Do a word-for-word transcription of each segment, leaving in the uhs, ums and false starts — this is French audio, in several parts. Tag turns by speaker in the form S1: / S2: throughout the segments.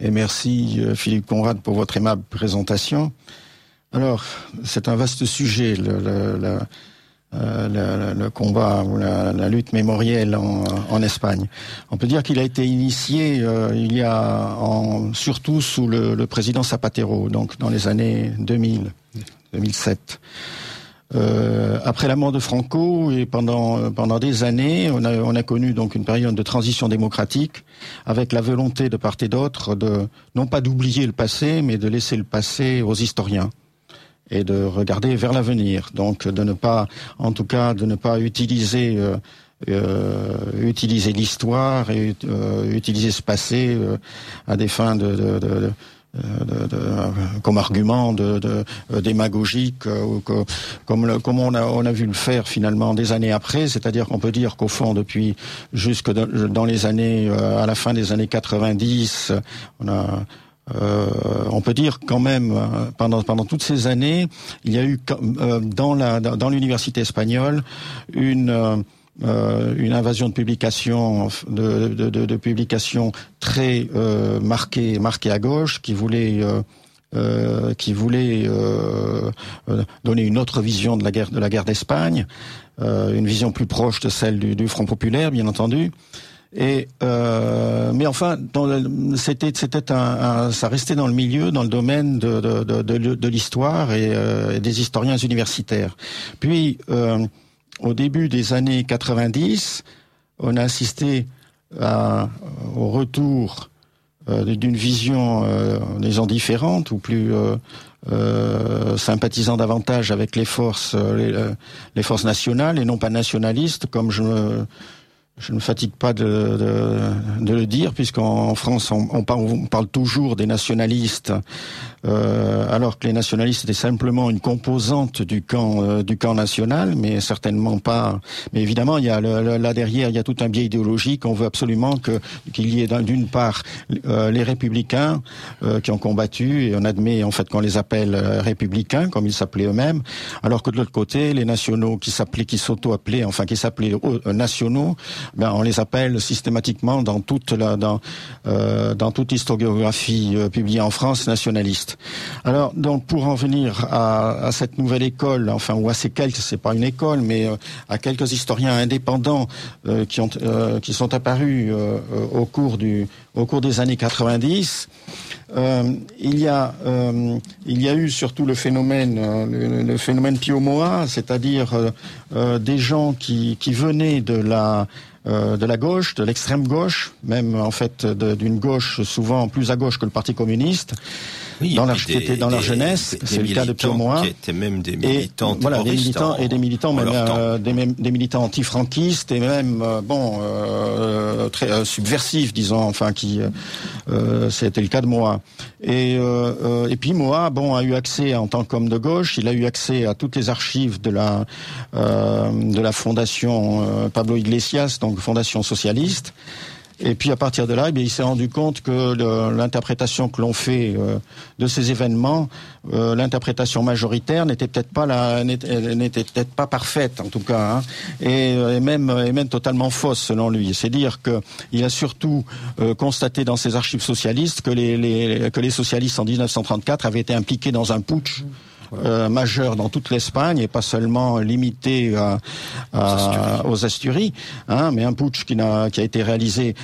S1: et merci euh, Philippe Conrad pour votre aimable présentation. Alors, c'est un vaste sujet, le, le, le, euh, le, le combat ou la, la lutte mémorielle en, en Espagne. On peut dire qu'il a été initié euh, il y a en, surtout sous le, le président Zapatero, donc dans les années deux mille, deux mille sept. Euh, après la mort de Franco et pendant pendant des années, on a on a connu donc une période de transition démocratique avec la volonté de part et d'autre de non pas d'oublier le passé, mais de laisser le passé aux historiens et de regarder vers l'avenir. Donc de ne pas, en tout cas, de ne pas utiliser euh, euh, utiliser l'histoire et euh, utiliser ce passé euh, à des fins de, de, de De, de, comme argument de, de, de démagogique, ou que, comme, le, comme on a, on a vu le faire finalement des années après, c'est-à-dire qu'on peut dire qu'au fond depuis jusque dans les années à la fin des années quatre-vingt-dix, on a euh, on peut dire quand même pendant pendant toutes ces années, il y a eu euh, dans la dans l'université espagnole une euh, Euh, une invasion de publications, de, de, de, de publications très euh, marquées, marquées à gauche, qui voulaient, euh, euh, qui voulaient euh, donner une autre vision de la guerre, de la guerre d'Espagne, euh, une vision plus proche de celle du, du Front populaire, bien entendu. Et euh, mais enfin, dans le, c'était, c'était un, un, ça restait dans le milieu, dans le domaine de, de, de, de, de l'histoire et, euh, et des historiens universitaires. Puis euh, au début des années quatre-vingt-dix, on a assisté à, au retour euh, d'une vision, euh, disons, différente ou plus euh, euh, sympathisant davantage avec les forces, euh, les, les forces nationales et non pas nationalistes, comme je me, je ne me fatigue pas de, de, de le dire, puisqu'en France, on, on, parle, on parle toujours des nationalistes, euh, alors que les nationalistes étaient simplement une composante du camp, euh, du camp national, mais certainement pas. Mais évidemment, il y a le, le, là derrière, il y a tout un biais idéologique. On veut absolument que qu'il y ait d'une part euh, les républicains euh, qui ont combattu, et on admet en fait qu'on les appelle euh, républicains, comme ils s'appelaient eux-mêmes, alors que de l'autre côté, les nationaux qui s'appelaient, qui s'auto-appelaient, enfin qui s'appelaient euh, nationaux. Ben, on les appelle systématiquement dans toute la dans euh, dans toute historiographie euh, publiée en France nationaliste. Alors donc pour en venir à, à cette nouvelle école, enfin ou à ces quelques, c'est pas une école, mais euh, à quelques historiens indépendants euh, qui ont euh, qui sont apparus euh, au cours du au cours des années quatre-vingt-dix. Euh, il y a euh, il y a eu surtout le phénomène euh, le, le phénomène Pio Moa, c'est-à-dire euh, euh, des gens qui qui venaient de la Euh, de la gauche, de l'extrême gauche, même en fait de, d'une gauche souvent plus à gauche que le Parti communiste, oui, dans leur, des, qui étaient dans des, leur jeunesse, des, c'est des le cas de Pio Moa.
S2: Qui étaient même des militants
S1: et, voilà, des militants
S2: en,
S1: et des militants, même euh, des, des militants anti-franquistes et même euh, bon euh, très euh, subversifs, disons, enfin qui euh, c'était le cas de Moa. Et euh, euh, et puis Moa, bon, a eu accès en tant qu'homme de gauche, il a eu accès à toutes les archives de la euh, de la fondation euh, Pablo Iglesias, donc fondation socialiste. Et puis à partir de là, eh bien, il s'est rendu compte que le, l'interprétation que l'on fait euh, de ces événements, euh, l'interprétation majoritaire n'était peut-être pas la, n'était, n'était peut-être pas parfaite en tout cas, hein, et, et même et même totalement fausse selon lui. C'est dire que il a surtout euh, constaté dans ses archives socialistes que les, les que les socialistes en dix-neuf cent trente-quatre avaient été impliqués dans un putsch Euh, majeur dans toute l'Espagne et pas seulement limité à, à, aux Asturies, hein, mais un putsch qui, n'a, qui a été réalisé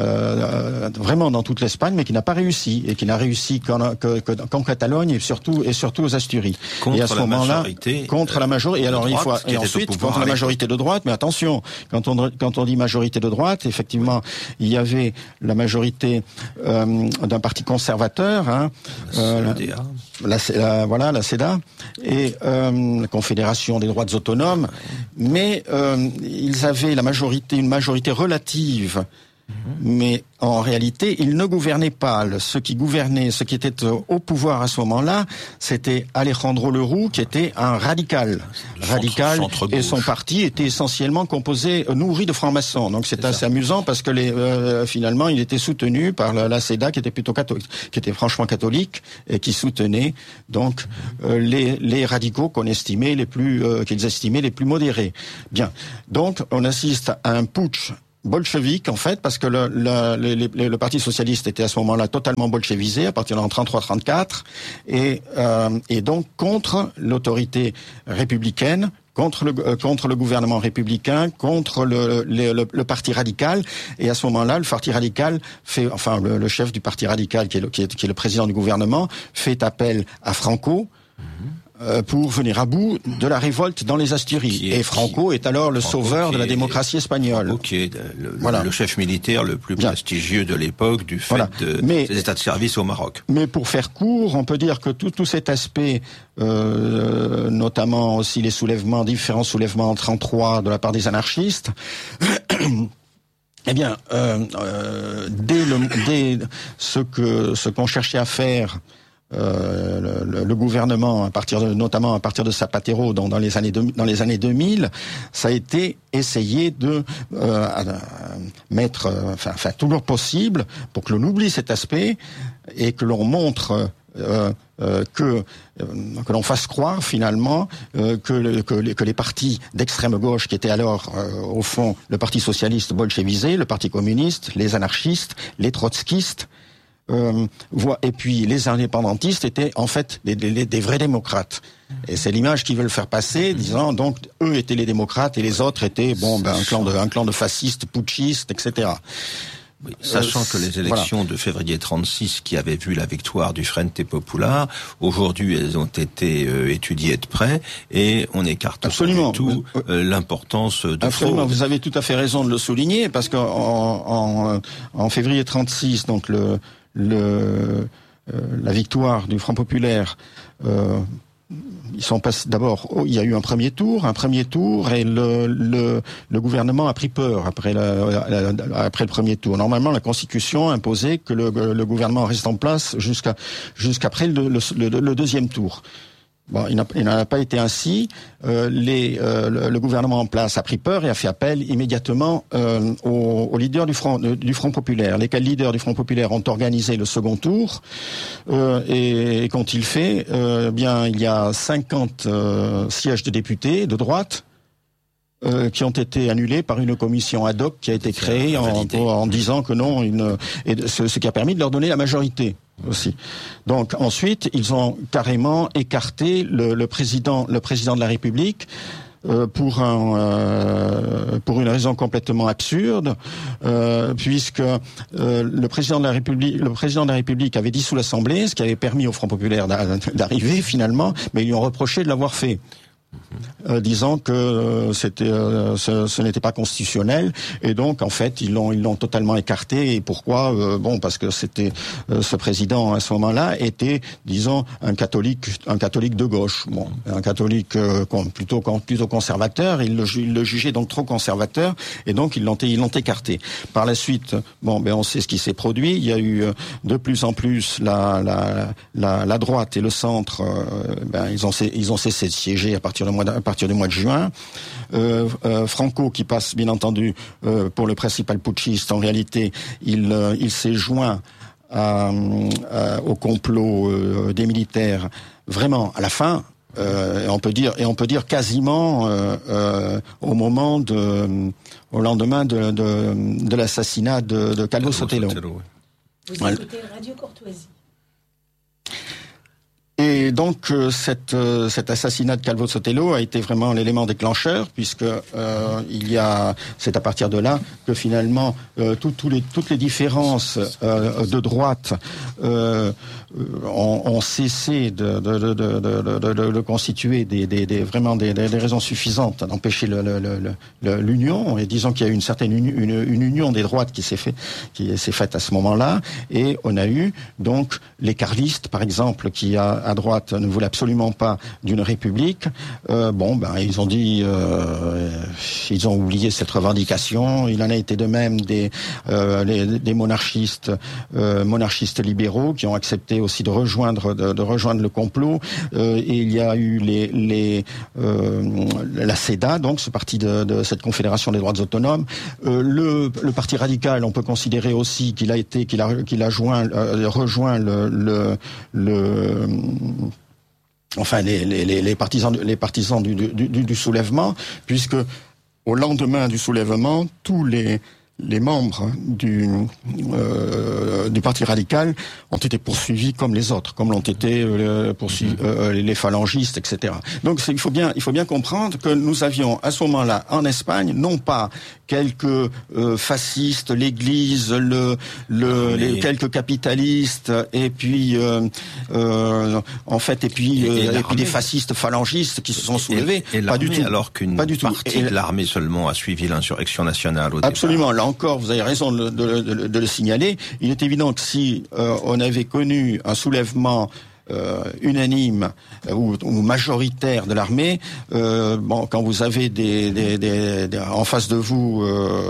S1: euh, vraiment dans toute l'Espagne, mais qui n'a pas réussi et qui n'a réussi qu'en, que, que, qu'en Catalogne et surtout et surtout aux Asturies.
S2: Contre
S1: et à ce
S2: la
S1: moment-là,
S2: majorité,
S1: contre euh, la majorité. Et alors
S2: droite,
S1: il faut et ensuite contre la majorité de droite. Mais attention, quand on quand on dit majorité de droite, effectivement, oui. il y avait la majorité euh, d'un parti conservateur, hein,
S2: euh,
S1: la, la, la, voilà, la C E D A. Et euh, la Confédération des droites autonomes, mais euh, ils avaient la majorité, une majorité relative, mais en réalité, ils ne gouvernaient pas. Ceux qui gouvernaient, ceux qui étaient au pouvoir à ce moment-là, c'était Alejandro Lerroux, qui était un radical, radical, centre, centre et son parti était essentiellement composé, nourri de francs-maçons. Donc c'est, c'est assez ça. amusant parce que les, euh, finalement, il était soutenu par la, la C E D A, qui était plutôt catholique, qui était franchement catholique et qui soutenait donc euh, les, les radicaux qu'on estimait les plus, euh, qu'ils estimaient les plus modérés. Bien. Donc on assiste à un putsch bolchevique en fait, parce que le, le, le, le Parti socialiste était à ce moment-là totalement bolchevisé à partir de trente-trois trente-quatre, et, euh, et donc contre l'autorité républicaine, contre le, euh, contre le gouvernement républicain, contre le, le, le, le Parti radical. Et à ce moment-là, le Parti radical fait, enfin le, le chef du Parti radical, qui est, le, qui, est, qui est le président du gouvernement, fait appel à Franco. Mmh. Pour venir à bout de la révolte dans les Asturies. Est, et Franco qui, est alors le Franco sauveur de la démocratie espagnole.
S2: Franco qui est le, voilà. le chef militaire le plus Bien. prestigieux de l'époque du fait voilà. de, mais, des états de service au Maroc.
S1: Mais pour faire court, on peut dire que tout, tout cet aspect, euh, notamment aussi les soulèvements, différents soulèvements en trente-trois de la part des anarchistes, eh bien, euh, euh, dès, le, dès ce que ce qu'on cherchait à faire, Euh, le, le gouvernement, à partir de, notamment à partir de Zapatero, dans, dans les années deux, dans les années deux mille, ça a été essayer de euh, mettre, euh, enfin, enfin, toujours possible pour que l'on oublie cet aspect et que l'on montre euh, euh, que euh, que l'on fasse croire finalement euh, que, le, que, les, que les partis d'extrême gauche, qui étaient alors euh, au fond le Parti socialiste bolchevisé, le Parti communiste, les anarchistes, les trotskistes, Euh, et puis les indépendantistes étaient en fait des, des, des vrais démocrates. Et c'est l'image qu'ils veulent faire passer, disant donc eux étaient les démocrates et les autres étaient bon ben un clan de un clan de fascistes, putschistes, et cetera.
S2: Oui, sachant euh, que les élections voilà. de février trente-six, qui avaient vu la victoire du Frente Popular, aujourd'hui elles ont été euh, étudiées de près et on écarte
S1: Absolument.
S2: pas du tout euh, l'importance de
S1: Absolument.
S2: fraude.
S1: Vous avez tout à fait raison de le souligner, parce qu'en en, en février trente-six, donc le Le, euh, la victoire du Front populaire, euh, ils sont passés. D'abord, oh, il y a eu un premier tour, un premier tour, et le, le, le gouvernement a pris peur après, la, la, la, après le premier tour. Normalement, la Constitution imposait que le, le gouvernement reste en place jusqu'à jusqu'après le, le, le, le deuxième tour. Bon, il n'en a pas été ainsi. Euh, les, euh, le, le gouvernement en place a pris peur et a fait appel immédiatement euh, aux, aux leaders du Front, euh, du Front populaire. Lesquels leaders du Front populaire ont organisé le second tour. Euh, et, et qu'ont-ils fait euh, Bien, il y a cinquante euh, sièges de députés de droite Euh, qui ont été annulés par une commission ad hoc qui a été créée en, en disant que non, une, et ce, ce qui a permis de leur donner la majorité aussi. Donc ensuite, ils ont carrément écarté le, le président, le président de la République. Euh, pour un euh, pour une raison complètement absurde, euh, puisque euh, le président de la République le président de la République avait dissous l'Assemblée, ce qui avait permis au Front populaire d'arriver finalement, mais ils lui ont reproché de l'avoir fait. Euh, disant que euh, c'était, euh, ce, ce n'était pas constitutionnel, et donc en fait ils l'ont ils l'ont totalement écarté. Et pourquoi euh, Bon, parce que c'était euh, ce président à ce moment-là était, disons, un catholique un catholique de gauche, bon, un catholique euh, plutôt plutôt conservateur. Il le, il le jugeait donc trop conservateur, et donc ils l'ont ils l'ont écarté. Par la suite, bon, ben on sait ce qui s'est produit. Il y a eu de plus en plus la la la, la droite et le centre, euh, ben ils ont ils ont cessé de siéger à partir Mois de, à partir du mois de juin. Euh, euh, Franco, qui passe bien entendu euh, pour le principal putschiste, en réalité, il, euh, il s'est joint à, à, au complot euh, des militaires vraiment à la fin. Euh, et on peut dire, et on peut dire quasiment euh, euh, au moment de, au lendemain de, de, de l'assassinat de, de Calvo Sotelo.
S3: Vous
S1: voilà.
S3: écoutez Radio Courtoisie.
S1: Et donc euh, cette, euh, cet assassinat de Calvo Sotelo a été vraiment l'élément déclencheur, puisque euh, il y a, c'est à partir de là que finalement euh, tout, tout les, toutes les différences euh, de droite euh, ont, ont cessé de, de, de, de, de, de, de, de constituer des, des, des, vraiment des, des raisons suffisantes d'empêcher le, le, le, le, l'union. Et disons qu'il y a eu une certaine uni, une, une union des droites qui s'est fait, qui s'est faite à ce moment-là. Et on a eu donc les carlistes, par exemple, qui a à droite ne voulait absolument pas d'une république. Euh, bon, ben ils ont dit, euh, ils ont oublié cette revendication. Il en a été de même des euh, les, des monarchistes, euh, monarchistes libéraux qui ont accepté aussi de rejoindre de, de rejoindre le complot. Euh, et il y a eu les les euh, la CEDA, donc ce parti de, de cette confédération des droites autonomes. Euh, le le parti radical, on peut considérer aussi qu'il a été qu'il a qu'il a joint euh, rejoint le le, le Enfin, les, les, les partisans, les partisans du, du, du, du soulèvement, puisque au lendemain du soulèvement, tous les les membres du euh, du parti radical ont été poursuivis comme les autres, comme l'ont été euh, poursuivis euh, les phalangistes, et cetera. Donc c'est, il faut bien il faut bien comprendre que nous avions à ce moment-là en Espagne non pas quelques euh, fascistes, l'Église, le le les quelques capitalistes et puis euh, euh, en fait et puis et, et, euh, et puis des fascistes phalangistes qui se sont soulevés.
S2: Et, et
S1: pas du tout.
S2: Alors qu'une pas du partie tout. de l'armée seulement a suivi l'insurrection nationale au
S1: Absolument.
S2: départ.
S1: Là encore, vous avez raison de, de, de, de le signaler. Il est évident que si euh, on avait connu un soulèvement euh, unanime euh, ou, ou majoritaire de l'armée, euh, bon, quand vous avez des, des, des, des en face de vous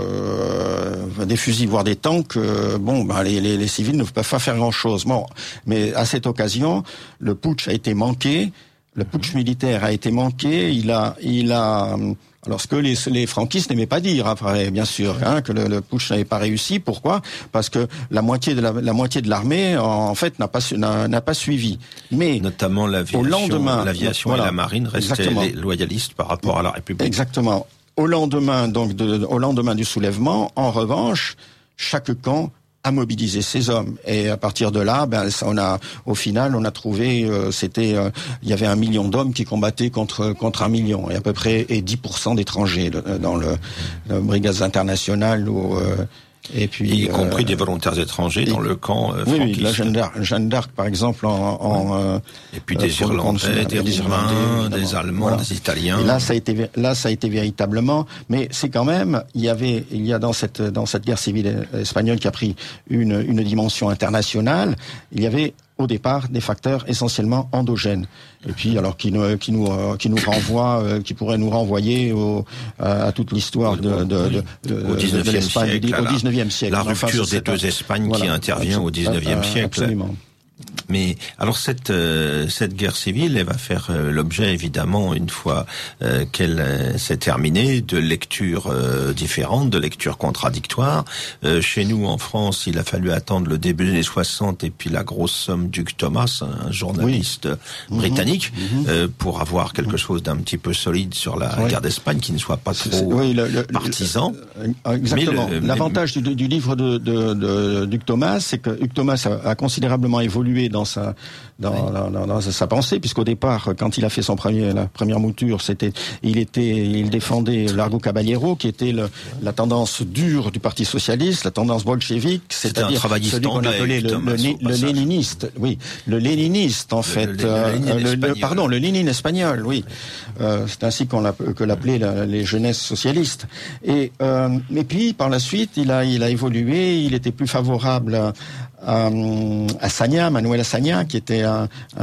S1: euh, des fusils voire des tanks, euh, bon, ben les, les, les civils ne peuvent pas faire grand-chose. Bon, mais à cette occasion, le putsch a été manqué. Le putsch militaire a été manqué. Il a, il a. Alors, ce que les, les franquistes n'aimaient pas dire, après, bien sûr, hein, que le, le putsch n'avait pas réussi. Pourquoi ? Parce que la moitié de la, la moitié de l'armée, en fait, n'a pas n'a, n'a pas suivi. Mais
S2: notamment l'aviation,
S1: au lendemain,
S2: l'aviation
S1: voilà,
S2: et la marine restaient les loyalistes par rapport à la République.
S1: Exactement. Au lendemain, donc, de, au lendemain du soulèvement, en revanche, chaque camp à mobiliser ces hommes, et à partir de là, ben on a, au final, on a trouvé, euh, c'était, euh, il y avait un million d'hommes qui combattaient contre contre un million, et à peu près et dix pour cent d'étrangers dans le, le brigades internationales ou euh, et puis
S2: y
S1: euh,
S2: compris des volontaires étrangers dans le camp euh, franquiste.
S1: Oui, oui, la Jeanne d'Arc, Jeanne d'Arc par exemple, en, en euh,
S2: et puis des euh, Irlandais, des, des Roumains, des Allemands, voilà. Des Italiens.
S1: Et là, ça a été, là, ça a été véritablement. Mais c'est quand même, il y avait, il y a dans cette dans cette guerre civile espagnole qui a pris une une dimension internationale, il y avait au départ des facteurs essentiellement endogènes, et puis alors qui nous qui nous qui nous renvoie, euh, qui pourrait nous renvoyer au, à, à toute l'histoire de de, de,
S2: au dix-neuvième siècle,
S1: au dix-neuvième siècle.
S2: La rupture enfin, des deux Espagnes voilà, qui intervient au dix-neuvième siècle.
S1: Absolument.
S2: Mais alors cette euh, cette guerre civile, elle va faire euh, l'objet évidemment une fois euh, qu'elle euh, s'est terminée de lectures euh, différentes, de lectures contradictoires. Euh, chez nous en France, il a fallu attendre le début des années soixante et puis la grosse somme d'Hugh Thomas, un journaliste oui. britannique, mmh. euh, pour avoir quelque chose d'un petit peu solide sur la oui. guerre d'Espagne, qui ne soit pas trop oui, le, le, partisan.
S1: Le, exactement. Mais le, L'avantage mais... du, du livre de, de, de d'Hugh Thomas, c'est que Hugh Thomas a, a considérablement évolué dans sa dans, oui. dans, dans, dans sa pensée, puisqu'au départ, quand il a fait son premier la première mouture, c'était il était il défendait Largo Caballero, qui était le, la tendance dure du Parti socialiste, la tendance bolchevique, c'est-à-dire celui qu'on appelait le, le, le, le léniniste, oui, le léniniste en le, fait, le, euh, le, le, pardon, le Lénine espagnol, oui, euh, c'est ainsi qu'on l'a, que l'appelaient la, les jeunesses socialistes. Et euh, mais puis par la suite, il a il a évolué, il était plus favorable à, à, à Sagna, Manuel Sagna, qui était un,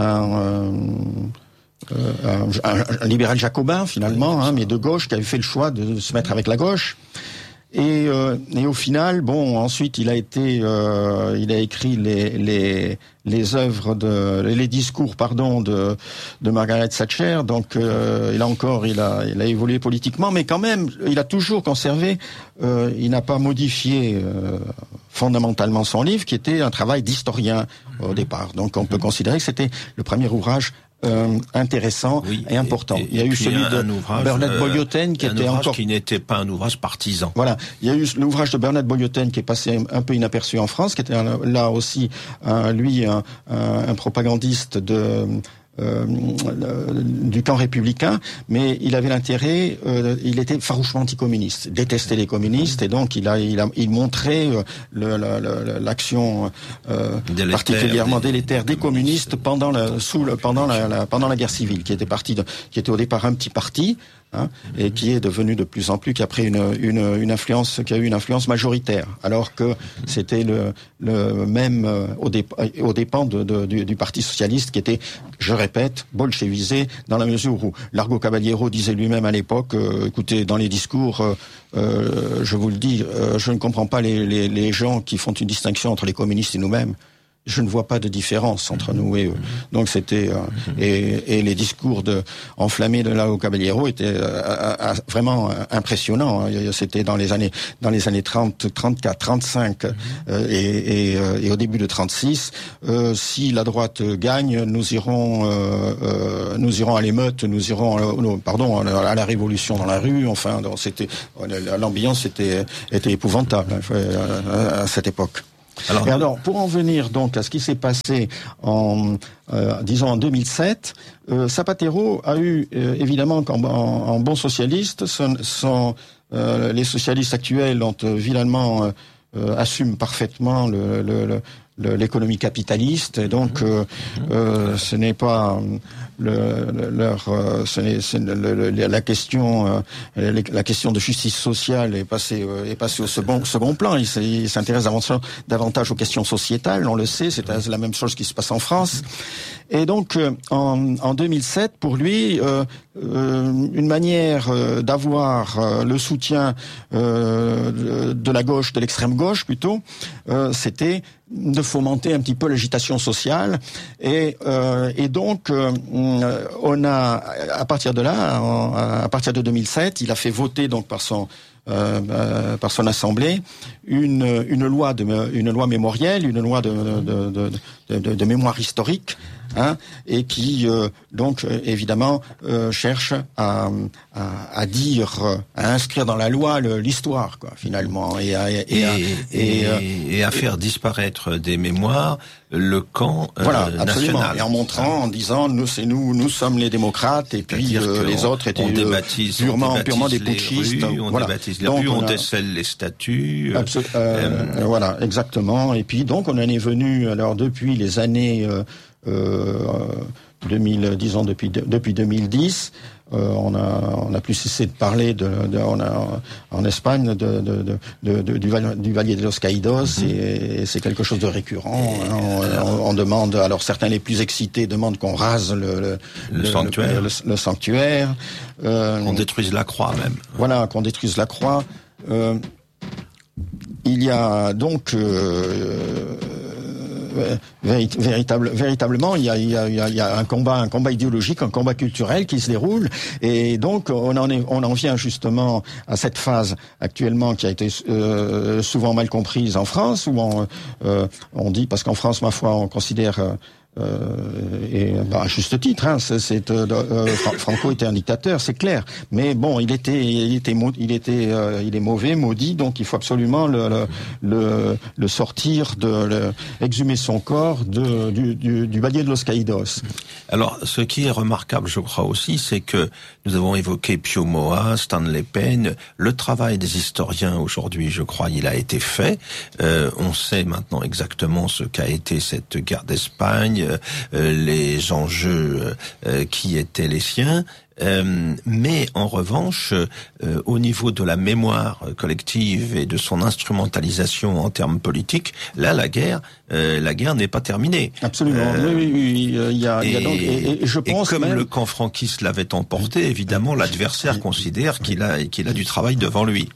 S1: un, un, un, un libéral jacobin finalement, hein, mais de gauche, qui avait fait le choix de se mettre avec la gauche. Et, euh, et au final, bon, ensuite il a été, euh, il a écrit les les les œuvres de, les discours, pardon, de de Margaret Thatcher. Donc, euh, il a encore, il a il a évolué politiquement, mais quand même, il a toujours conservé, euh, il n'a pas modifié euh, fondamentalement son livre, qui était un travail d'historien au départ. Donc, on peut considérer que c'était le premier ouvrage Euh, intéressant oui, et important.
S2: Et, et,
S1: il y a eu celui
S2: un,
S1: de
S2: un ouvrage,
S1: Bernard Boyoten qui
S2: un
S1: était encore
S2: qui n'était pas un ouvrage partisan.
S1: Voilà, il y a eu l'ouvrage de Bernard Boyoten qui est passé un peu inaperçu en France, qui était un, là aussi un, lui un, un, un propagandiste de Euh, du camp républicain, mais il avait l'intérêt, euh, il était farouchement anticommuniste, détestait les communistes, et donc il a, il a, il montrait le, la, la, l'action euh, délétère, particulièrement des, délétère des, des communistes pendant la, sous le, pendant la, la, pendant la guerre civile, qui était parti de, qui était au départ un petit parti, hein, et qui est devenu de plus en plus, qui a pris une, une, une influence, qui a eu une influence majoritaire, alors que c'était le, le même euh, au, dé, au dépens de, de, du, du Parti socialiste, qui était, je répète, bolchevisé, dans la mesure où Largo Caballero disait lui-même à l'époque, euh, écoutez, dans les discours, euh, euh, je vous le dis, euh, je ne comprends pas les, les, les gens qui font une distinction entre les communistes et nous-mêmes. je ne vois pas de différence entre nous et eux. Donc c'était euh, et, et les discours de enflammés de Lao Caballero étaient euh, à, à, vraiment impressionnants. C'était dans les années dans les années trente, trente-quatre, trente-cinq euh, et, et, euh, et au début de trente-six. Euh, si la droite gagne, nous irons euh, euh, nous irons à l'émeute, nous irons euh, pardon à la révolution dans la rue. Enfin, donc c'était l'ambiance était était épouvantable à, à cette époque. Alors, et alors, pour en venir donc à ce qui s'est passé en, euh, disons en deux mille sept, euh, Zapatero a eu euh, évidemment en, en, en bon socialiste, son, son, euh, les socialistes actuels ont euh, vilalement euh, assument parfaitement le, le, le l'économie capitaliste, et donc euh, euh, ce n'est pas le, le, leur, euh, ce n'est, c'est le, le, la question, euh, la question de justice sociale est passée, euh, est passée au second, second plan. Il, il s'intéresse davantage, davantage aux questions sociétales. On le sait, c'est la même chose qui se passe en France. Et donc, euh, en, en deux mille sept, pour lui, euh, euh, une manière euh, d'avoir euh, le soutien euh, de, de la gauche, de l'extrême gauche plutôt, euh, c'était de fomenter un petit peu l'agitation sociale. Et, euh, et donc, euh, on a, à partir de là, en, à partir de deux mille sept, il a fait voter donc par son Euh, euh, par son assemblée une une loi de une loi mémorielle, une loi de de de de, de, de mémoire historique, hein, et qui euh, donc évidemment euh, cherche à, à à dire, à inscrire dans la loi le, l'histoire, quoi, finalement, et à, et,
S2: et,
S1: à,
S2: et,
S1: et,
S2: et, et à faire disparaître des mémoires le camp euh,
S1: voilà, absolument,
S2: national.
S1: Et en montrant, en disant, nous c'est nous, nous sommes les démocrates, et puis euh, les
S2: on,
S1: autres étaient
S2: on débaptise,
S1: purement,
S2: on
S1: purement des
S2: les
S1: putschistes.
S2: Rues, on
S1: voilà.
S2: débaptise les
S1: donc,
S2: rues, on,
S1: on a...
S2: décèle les statues.
S1: Absol- euh, euh, voilà, exactement. Et puis donc on en est venu, alors depuis les années euh, euh, deux mille, disons depuis depuis deux mille dix. Euh, on a on a plus cessé de parler de, de on a en Espagne de, de, de, de, de du, du Valle de los Caídos, mmh. et, et c'est quelque chose de récurrent. Hein. On, on, on demande, alors certains les plus excités demandent qu'on rase le le,
S2: le, le sanctuaire,
S1: le, le, le sanctuaire,
S2: euh, qu'on détruise la croix même.
S1: Voilà, qu'on détruise la croix. Euh, il y a donc euh, Véritable, véritablement, il y a, il y a, il y a un combat, un combat idéologique, un combat culturel qui se déroule, et donc on en est, on en vient justement à cette phase actuellement qui a été euh, souvent mal comprise en France, où on, euh, on dit, parce qu'en France, ma foi, on considère euh, Euh, et bah, à juste titre, hein, c'est, c'est, euh, euh, Franco était un dictateur, c'est clair. Mais bon, il était, il était, il était, euh, il est mauvais, maudit, donc il faut absolument le, le, le, le sortir, de, le, exhumer son corps de, du, du, du Valle de los Caídos.
S2: Alors, ce qui est remarquable, je crois aussi, c'est que nous avons évoqué Pio Moa, Stanley Payne. Le travail des historiens aujourd'hui, je crois, il a été fait. Euh, on sait maintenant exactement ce qu'a été cette guerre d'Espagne. Euh, les enjeux euh, qui étaient les siens. Euh, mais en revanche, euh, au niveau de la mémoire collective et de son instrumentalisation en termes politiques, là, la guerre, euh, la guerre n'est pas terminée.
S1: Absolument. Euh, oui, oui, oui. Il y a,
S2: et,
S1: il y a donc, et, et je pense
S2: et comme
S1: même...
S2: le camp franquiste l'avait emporté, évidemment, l'adversaire considère qu'il a, qu'il a du travail devant lui.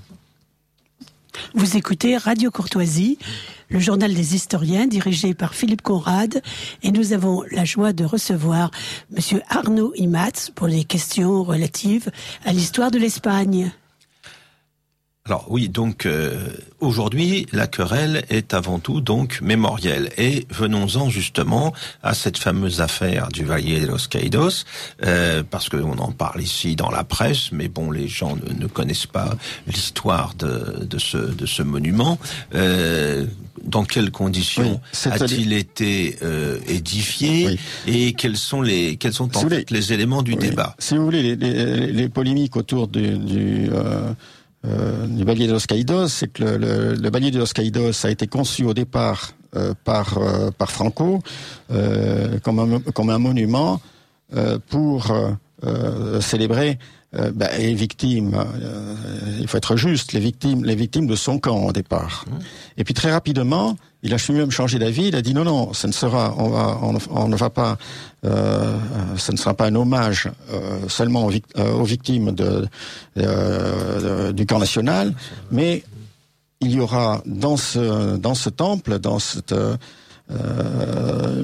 S3: Vous écoutez Radio Courtoisie, le journal des historiens dirigé par Philippe Conrad, et nous avons la joie de recevoir Monsieur Arnaud Imatz pour les questions relatives à l'histoire de l'Espagne.
S2: Alors oui, donc euh, aujourd'hui, la querelle est avant tout donc mémorielle. Et venons-en justement à cette fameuse affaire du Valle de los Caídos, euh, parce qu'on en parle ici dans la presse, mais bon, les gens ne, ne connaissent pas l'histoire de, de, ce, de ce monument. Euh, dans quelles conditions oui, a-t-il été euh, édifié, oui. et quels sont les quels sont en si fait les éléments du oui. débat?
S1: Si vous voulez, les, les, les polémiques autour du... du euh Euh, du Valle de los Caídos, c'est que le, le, le Valle de los Caídos a été conçu au départ euh, par euh, par Franco euh, comme un comme un monument euh, pour euh, célébrer euh, bah, les victimes. Euh, il faut être juste, les victimes les victimes de son camp au départ. Mmh. Et puis très rapidement, il a même changé d'avis. Il a dit non, non, ça ne sera, on va, on, on ne va pas, euh, ça ne sera pas un hommage euh, seulement aux, euh, aux victimes de, euh, de, du camp national, mais il y aura dans ce, dans ce temple, dans cette, euh,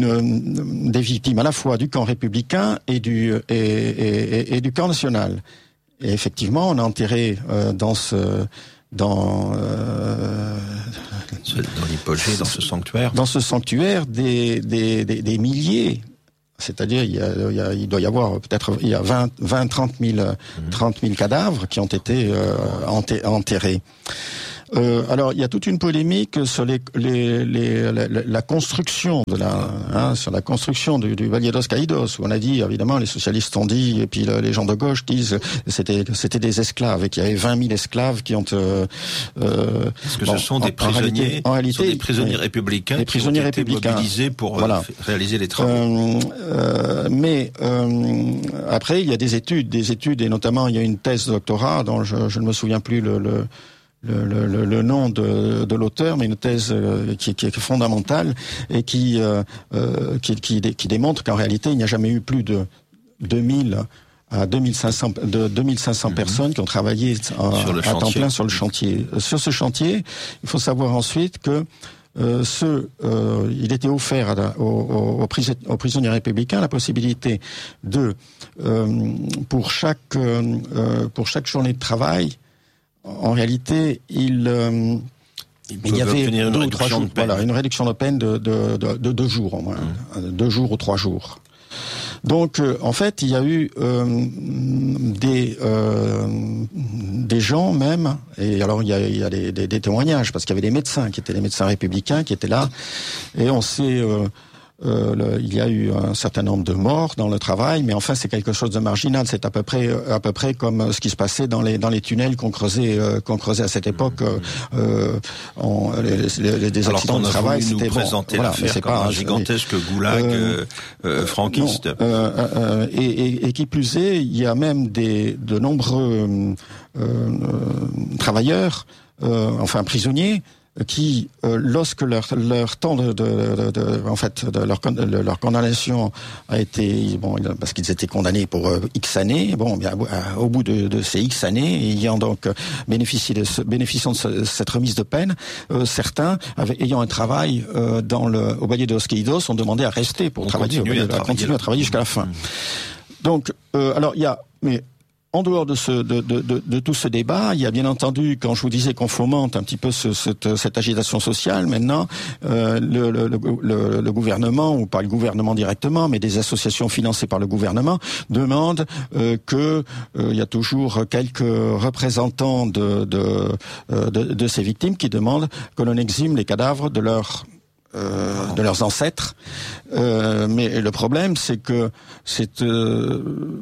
S1: une des victimes à la fois du camp républicain et du et, et, et du camp national. Et effectivement, on a enterré euh, dans ce dans euh,
S2: dans l'hypogée, dans ce sanctuaire,
S1: dans ce sanctuaire des des des, des milliers. C'est-à-dire, il, y a, il, y a, il doit y avoir peut-être il y a vingt, vingt, trente mille cadavres qui ont été euh, enterrés. Euh, alors, il y a toute une polémique sur les, les, les, la, la construction de la, hein, sur la construction du, du Valle dos Caídos, où on a dit, évidemment, les socialistes ont dit, et puis les gens de gauche disent, c'était, c'était des esclaves, et qu'il y avait vingt mille esclaves qui ont. Euh,
S2: euh, Est-ce que bon, ce sont des prisonniers,
S1: en réalité,
S2: sont des prisonniers oui, républicains,
S1: des prisonniers
S2: qui ont été
S1: républicains
S2: mobilisés pour
S1: voilà.
S2: réaliser les travaux.
S1: Euh, euh, mais euh, après, il y a des études, des études, et notamment il y a une thèse de doctorat dont je, je ne me souviens plus le, le Le, le, le nom de, de l'auteur, mais une thèse euh, qui, qui est fondamentale et qui, euh, euh, qui, qui, qui démontre qu'en réalité, il n'y a jamais eu plus de deux mille à deux mille cinq cents, de deux mille cinq cents mmh. personnes qui ont travaillé à, à temps plein sur le chantier. Sur ce chantier, il faut savoir ensuite que Euh, ce, euh, il était offert à la, aux, aux, pris, aux prisonniers républicains la possibilité de, euh, pour chaque euh, pour chaque journée de travail, en réalité, il euh,
S2: il,
S1: il y avait
S2: une
S1: deux ou trois jours, voilà, une réduction de peine de, de, de, de deux jours au moins, mmh. deux jours ou trois jours. Donc, euh, en fait, il y a eu euh, des euh, des gens même, et alors il y a, il y a des, des, des témoignages parce qu'il y avait des médecins qui étaient des médecins républicains qui étaient là, et on sait. Euh, Euh, le, il y a eu un certain nombre de morts dans le travail, mais enfin c'est quelque chose de marginal. C'est à peu près à peu près comme ce qui se passait dans les dans les tunnels qu'on creusait euh, qu'on creusait à cette époque. Euh, on, les, les, des accidents de travail, c'était
S2: bon. Présenter
S1: voilà,
S2: l'affaire c'est comme pas un gigantesque euh, goulag euh, euh, franquiste.
S1: Non, euh, euh, et, et, et qui plus est, il y a même des de nombreux euh, euh, travailleurs, euh, enfin prisonniers, qui, euh, lorsque leur leur temps de, de, de, de en fait de leur de leur condamnation a été bon parce qu'ils étaient condamnés pour euh, X années, bon bien au bout de, de ces X années, ayant donc bénéficié de ce, bénéficiant de ce, cette remise de peine, euh, certains avaient, ayant un travail euh, dans le au Valle dos Caídos, ont demandé à rester pour
S2: On
S1: travailler, au, à, à travailler, continuer à travailler jusqu'à la fin. Mmh. Donc euh, alors il y a mais en dehors de, ce, de, de, de, de tout ce débat, il y a bien entendu, quand je vous disais qu'on fomente un petit peu ce, cette, cette agitation sociale, maintenant, euh, le, le, le, le gouvernement, ou pas le gouvernement directement, mais des associations financées par le gouvernement, demandent euh, que euh, il y a toujours quelques représentants de, de, de, de ces victimes qui demandent que l'on exhume les cadavres de leurs Euh, de leurs ancêtres, euh, mais le problème c'est que c'est euh,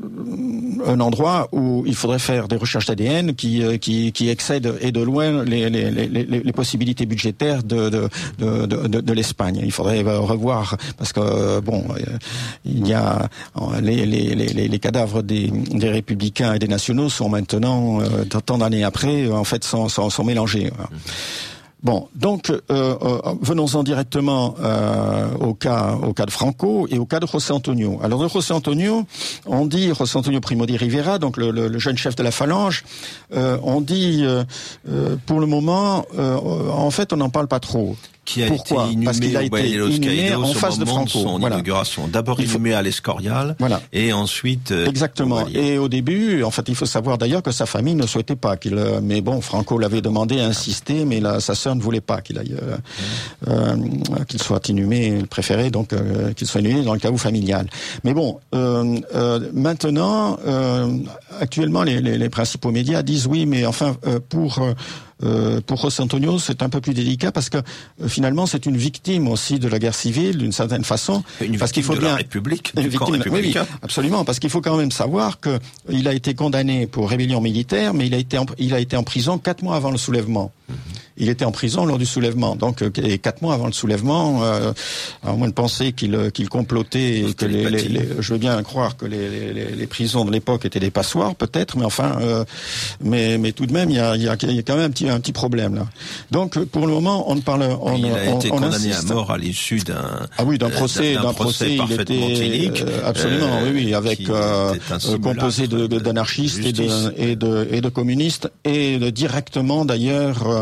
S1: un endroit où il faudrait faire des recherches d'A D N qui qui, qui excèdent et de loin les, les, les, les possibilités budgétaires de de, de, de, de l'Espagne. Il faudrait revoir parce que bon, il y a les les, les, les cadavres des, des républicains et des nationaux sont maintenant euh, tant d'années après en fait sont sont, sont mélangés. Voilà. Bon, donc euh, euh, venons-en directement euh, au cas au cas de Franco et au cas de José Antonio. Alors de José Antonio, on dit José Antonio Primo de Rivera, donc le, le, le jeune chef de la Phalange, euh, on dit euh, euh, pour le moment, euh, en fait, on n'en parle pas trop.
S2: Qui a
S1: Pourquoi
S2: été inhumé
S1: Parce qu'il a été inhumé en face de Franco.
S2: De son
S1: voilà.
S2: inauguration. D'abord inhumé à l'Escorial, voilà. Et ensuite. Euh,
S1: Exactement. Et au début, en fait, il faut savoir d'ailleurs que sa famille ne souhaitait pas qu'il. Mais bon, Franco l'avait demandé, insisté, mais là, sa sœur ne voulait pas qu'il aille, euh, euh, qu'il soit inhumé. Il préférait donc euh, qu'il soit inhumé dans le caveau familial. Mais bon, euh, euh, maintenant, euh, actuellement, les, les, les principaux médias disent oui, mais enfin, euh, pour. Euh, Euh, pour José Antonio, c'est un peu plus délicat parce que euh, finalement, c'est une victime aussi de la guerre civile d'une certaine façon.
S2: Une
S1: parce qu'il faut
S2: de
S1: bien
S2: la République,
S1: une
S2: du
S1: victime,
S2: camp républicain.
S1: Oui, oui, absolument, parce qu'il faut quand même savoir que il a été condamné pour rébellion militaire, mais il a été en, il a été en prison quatre mois avant le soulèvement. Mm-hmm. Il était en prison lors du soulèvement, donc et quatre mois avant le soulèvement, euh, à moins de penser qu'il qu'il complotait et que les, les, les, je veux bien croire que les, les, les prisons de l'époque étaient des passoires, peut-être, mais enfin, euh, mais mais tout de même, il y a, il y a, il y a quand même un petit un petit problème là. Donc pour le moment, on ne parle, on,
S2: il a
S1: on,
S2: été
S1: on
S2: condamné
S1: insiste.
S2: à mort à l'issue d'un
S1: ah oui d'un procès, d'un, d'un procès, procès il était
S2: inique,
S1: euh, absolument, euh, oui, oui, avec euh, composé de, de, d'anarchistes et de, et de et de communistes et de, directement d'ailleurs. Euh,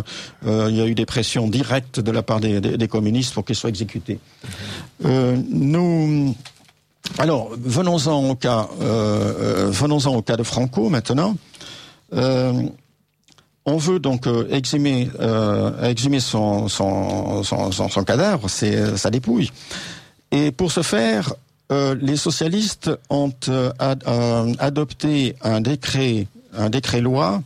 S1: euh, il y a eu des pressions directes de la part des, des, des communistes pour qu'il soit exécuté. Euh, nous, alors venons-en au cas, euh, venons-en au cas de Franco maintenant. Euh, on veut donc euh, exhumer, euh, exhumer son, son, son, son, son cadavre, c'est sa dépouille, et pour ce faire. Euh, les socialistes ont euh, ad, euh, adopté un décret, un décret-loi,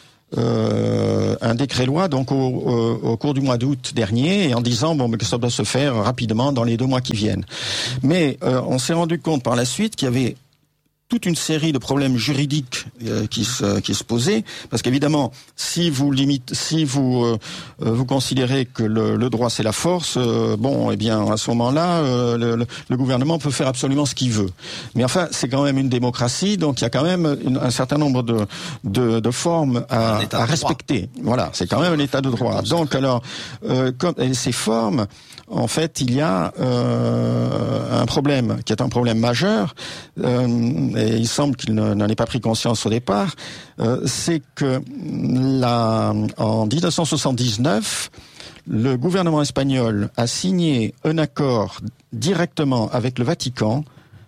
S1: euh, un décret-loi donc au, au, au cours du mois d'août dernier, en disant bon, mais que ça doit se faire rapidement dans les deux mois qui viennent. Mais euh, on s'est rendu compte par la suite qu'il y avait toute une série de problèmes juridiques euh, qui se qui se posaient, parce qu'évidemment, si vous limitez, si vous euh, vous considérez que le, le droit c'est la force, euh, bon, eh bien à ce moment-là, euh, le, le gouvernement peut faire absolument ce qu'il veut. Mais enfin, c'est quand même une démocratie, donc il y a quand même une, un certain nombre de de, de formes à, à respecter. Voilà, c'est quand même un état de droit. Donc alors, euh, comme et ces formes, en fait, il y a euh, un problème qui est un problème majeur. Euh, et il semble qu'il n'en ait pas pris conscience au départ, euh, c'est que la, en dix-neuf cent soixante-dix-neuf, le gouvernement espagnol a signé un accord directement avec le Vatican,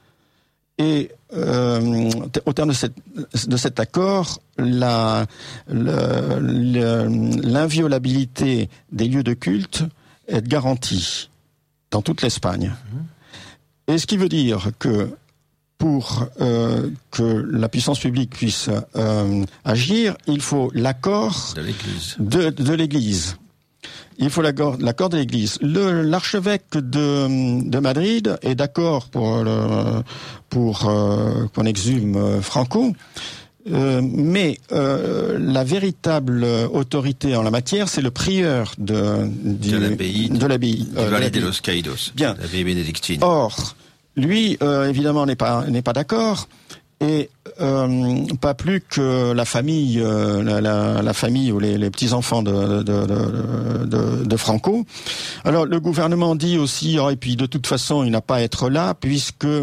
S1: et euh, au terme de, cette, de cet accord, la, le, le, l'inviolabilité des lieux de culte est garantie dans toute l'Espagne. Et ce qui veut dire que pour euh, que la puissance publique puisse euh, agir, il faut l'accord
S2: de l'Église.
S1: De, de l'Église. Il faut l'accord, l'accord de l'Église. Le, l'archevêque de, de Madrid est d'accord pour, le, pour euh, qu'on exhume Franco, euh, mais euh, la véritable autorité en la matière, c'est le prieur de, du,
S2: de l'abbaye
S1: de l'abbaye,
S2: du euh, Valle de los Caídos,
S1: bien,
S2: l'abbaye bénédictine.
S1: Or, lui, euh, évidemment, n'est pas n'est pas d'accord, et euh, pas plus que la famille, euh, la, la, la famille ou les, les petits enfants de de, de, de de Franco. Alors, le gouvernement dit aussi, oh, et puis de toute façon, il n'a pas à être là, puisque euh,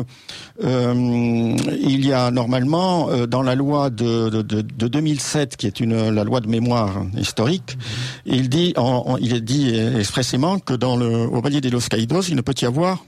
S1: il y a normalement euh, dans la loi de, de de de deux mille sept, qui est une la loi de mémoire historique, il dit, en, en, il est dit expressément que dans le au Valle de los Caídos, il ne peut y avoir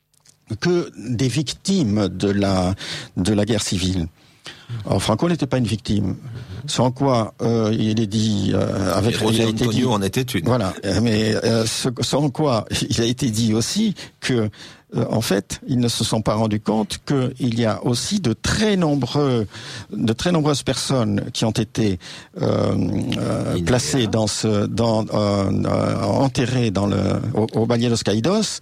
S1: que des victimes de la de la guerre civile. Alors Franco n'était pas une victime, sans quoi euh, il est dit euh, avec
S2: il a été dit, en était une.
S1: Voilà, mais euh, sans quoi il a été dit aussi que euh, en fait ils ne se sont pas rendus compte qu'il y a aussi de très nombreux de très nombreuses personnes qui ont été euh, euh, placées dans ce dans euh, euh, enterrées dans le au, au Valle de los Caídos,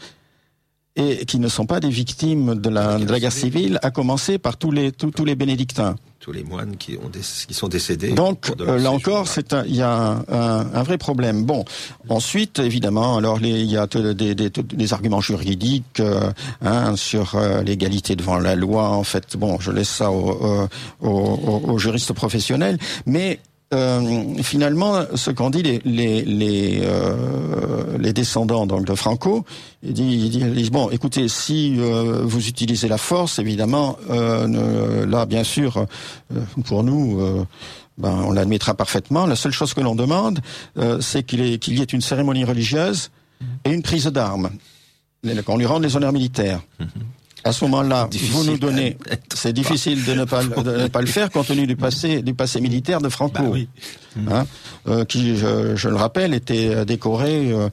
S1: et qui ne sont pas des victimes de la, de la guerre civile, à commencer par tous les tous, tous les bénédictins.
S2: Tous les moines qui ont des, qui sont décédés.
S1: Donc euh, là encore, c'est un, il y a un, un, un vrai problème. Bon, ensuite évidemment, alors les, il y a des, des, des, des arguments juridiques euh, hein, sur euh, l'égalité devant la loi. En fait, bon, je laisse ça aux, aux, aux, aux juristes professionnels, mais Euh, finalement, ce qu'ont dit les les les, euh, les descendants donc de Franco, ils disent, ils disent bon, écoutez, si euh, vous utilisez la force, évidemment, euh, ne, là, bien sûr, euh, pour nous, euh, ben, on l'admettra parfaitement. La seule chose que l'on demande, euh, c'est qu'il y ait, qu'il y ait une cérémonie religieuse et une prise d'armes, qu'on lui rende les honneurs militaires. À ce moment-là, vous nous donnez. C'est difficile de ne pas de ne pas le faire compte tenu du passé du passé militaire de Franco,
S2: bah oui.
S1: hein, euh, qui, je, je le rappelle, était décoré euh,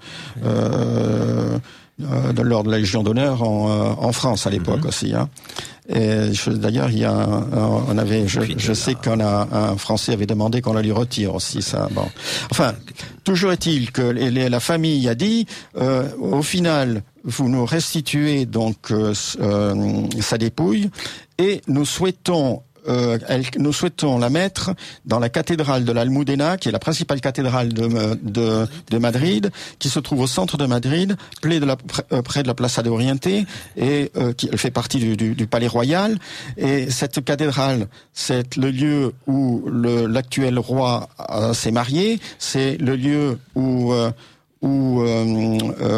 S1: euh, de l'ordre de la Légion d'honneur en, en France à l'époque mm-hmm. aussi. Hein. Et je, d'ailleurs, il y a, un, on avait, je, je sais qu'un un Français avait demandé qu'on la lui retire aussi. Ça, bon. Enfin, toujours est-il que les, les, la famille a dit, euh, au final, vous nous restituez donc euh, euh, sa dépouille et nous souhaitons euh, elle, nous souhaitons la mettre dans la cathédrale de l'Almudena, qui est la principale cathédrale de, de, de Madrid, qui se trouve au centre de Madrid, près de la, près de la Plaza de Oriente, et euh, qui elle fait partie du, du, du Palais Royal. Et cette cathédrale, c'est le lieu où le, l'actuel roi euh, s'est marié, c'est le lieu où euh, où euh,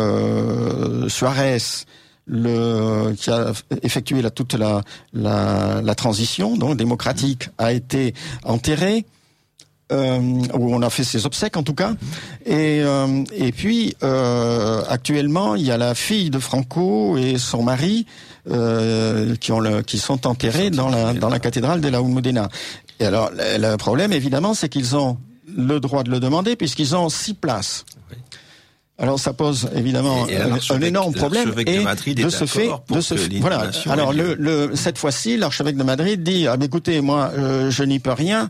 S1: euh, Suarez, le, qui a effectué la, toute la, la, la transition donc démocratique, a été enterré. Euh, où on a fait ses obsèques en tout cas, et euh, et puis euh, actuellement il y a la fille de Franco et son mari euh, qui ont le, qui sont enterrés dans la dans la cathédrale de la Almudena. Et alors le, le problème évidemment c'est qu'ils ont le droit de le demander puisqu'ils ont six places. Oui. Alors ça pose évidemment et, et un, un énorme problème et
S2: de,
S1: de ce fait, de ce fait, voilà. Alors le, le cette fois-ci, l'archevêque de Madrid dit ah, écoutez, moi euh, je n'y peux rien.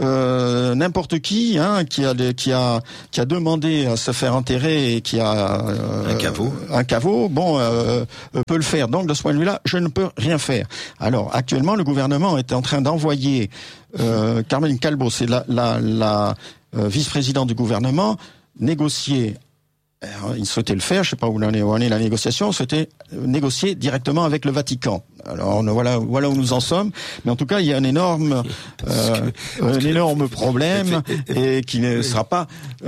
S1: Euh, n'importe qui, hein, qui a qui a qui a demandé à se faire enterrer et qui a euh,
S2: un caveau,
S1: un caveau, bon euh, peut le faire. Donc de ce point de vue-là, je ne peux rien faire. Alors actuellement, le gouvernement est en train d'envoyer euh, Carmen Calvo, c'est la la, la euh, vice-présidente du gouvernement, négocier. Alors, il souhaitait le faire, je ne sais pas où en est, où en est la négociation, il souhaitait négocier directement avec le Vatican. Alors voilà, voilà où nous en sommes, mais en tout cas il y a un énorme, euh, que, un énorme problème et qui ne sera pas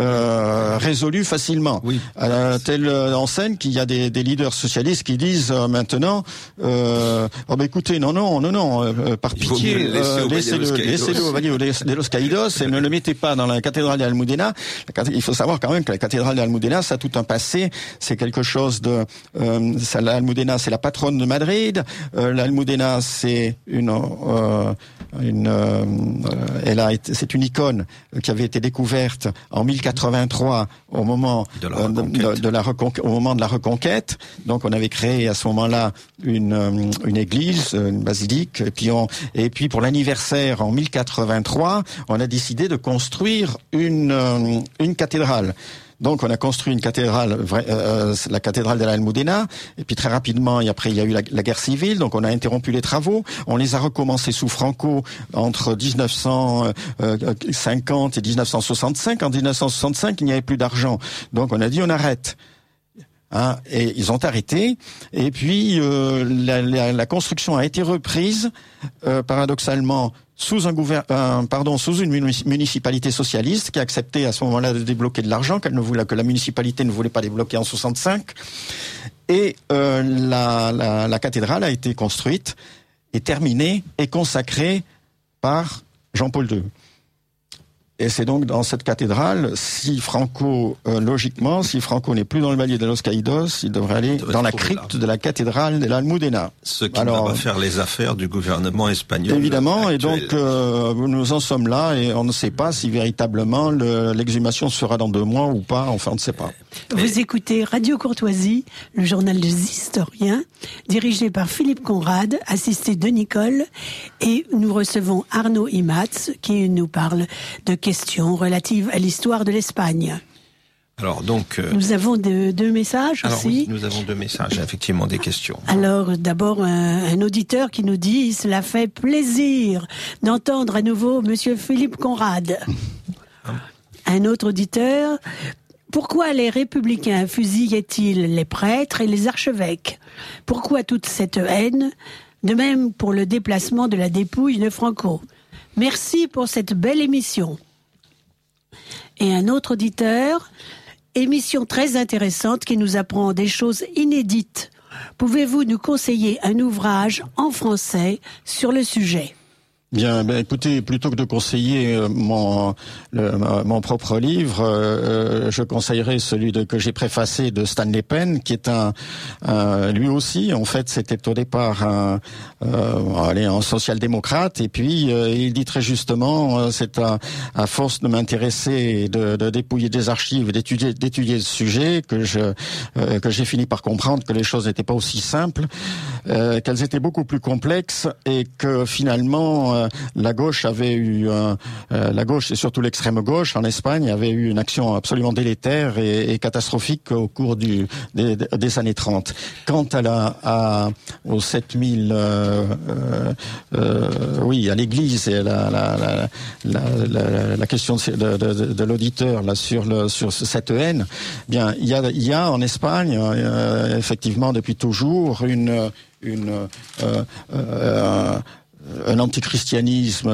S1: euh, résolu facilement. Oui. À la telle enseigne qu'il y a des, des leaders socialistes qui disent euh, maintenant, euh, oh ben écoutez, non non non non, euh, par pitié, euh, laissez-le, laissez-le au Valle de los Caídos et ne le mettez pas dans la cathédrale d'Almudena. Il faut savoir quand même que la cathédrale d'Almudena, ça a tout un passé, c'est quelque chose de, euh, ça, l'Almudena, c'est la patronne de Madrid. Euh, L'Almudena, c'est une, euh, une, euh, elle a été, c'est une icône qui avait été découverte en mille quatre-vingt-trois au moment
S2: de la,
S1: euh, de, de la reconquête, au moment de la reconquête. Donc, on avait créé à ce moment-là une, une église, une basilique, et puis on, et puis pour l'anniversaire en mille quatre-vingt-trois, on a décidé de construire une, une cathédrale. Donc on a construit une cathédrale, euh, la cathédrale de l'Almudena, et puis très rapidement, et après il y a eu la, la guerre civile, donc on a interrompu les travaux, on les a recommencés sous Franco entre dix-neuf cent cinquante et dix-neuf cent soixante-cinq. En dix-neuf cent soixante-cinq, il n'y avait plus d'argent, donc on a dit on arrête. Hein, et ils ont arrêté, et puis euh, la, la, la construction a été reprise, euh, paradoxalement, sous un gouvernement, pardon, sous une municipalité socialiste qui a accepté à ce moment-là de débloquer de l'argent qu'elle ne voulait, que la municipalité ne voulait pas débloquer en soixante-cinq. Et euh, la, la, la cathédrale a été construite et terminée et consacrée par Jean-Paul deux. Et c'est donc dans cette cathédrale, si Franco, euh, logiquement, si Franco n'est plus dans le Valle de los Caídos, il devrait aller il dans la crypte là. de la cathédrale de l'Almudena.
S2: Ce qui Alors, va faire les affaires du gouvernement espagnol.
S1: Évidemment,
S2: actuel.
S1: Et donc euh, nous en sommes là et on ne sait pas si véritablement le, l'exhumation sera dans deux mois ou pas, enfin on ne sait pas.
S3: Vous écoutez Radio Courtoisie, le journal des historiens, dirigé par Philippe Conrad, assisté de Nicole, et nous recevons Arnaud Imats qui nous parle de questions relatives à l'histoire de l'Espagne.
S2: Alors donc, euh,
S3: nous avons de, deux messages
S2: alors
S3: aussi.
S2: Oui, nous avons deux messages, effectivement des questions.
S3: Alors d'abord un, un auditeur qui nous dit cela fait plaisir d'entendre à nouveau Monsieur Philippe Conrad. Un autre auditeur. Pourquoi les républicains fusillaient-ils les prêtres et les archevêques ? Pourquoi toute cette haine ? De même pour le déplacement de la dépouille de Franco. Merci pour cette belle émission. Et un autre auditeur, émission très intéressante qui nous apprend des choses inédites. Pouvez-vous nous conseiller un ouvrage en français sur le sujet ?
S1: Bien, ben écoutez, plutôt que de conseiller euh, mon le, mon propre livre, euh, je conseillerais celui de, que j'ai préfacé de Stanley Penn, qui est un, un lui aussi, en fait, c'était au départ un, euh, allez, un social-démocrate, et puis euh, il dit très justement, euh, c'est à, à force de m'intéresser et de, de dépouiller des archives, d'étudier, d'étudier le sujet, que je euh, que j'ai fini par comprendre que les choses n'étaient pas aussi simples, euh, qu'elles étaient beaucoup plus complexes, et que finalement euh, la gauche avait eu euh, la gauche et surtout l'extrême gauche en Espagne avait eu une action absolument délétère et, et catastrophique au cours du des, des années trente. Quant à la à aux sept mille euh, euh, euh, oui à l'église et la la la la, la, la question de, de, de l'auditeur là sur le sur cette haine, bien il y a il y a en Espagne euh, effectivement depuis toujours une une euh, euh, un antichristianisme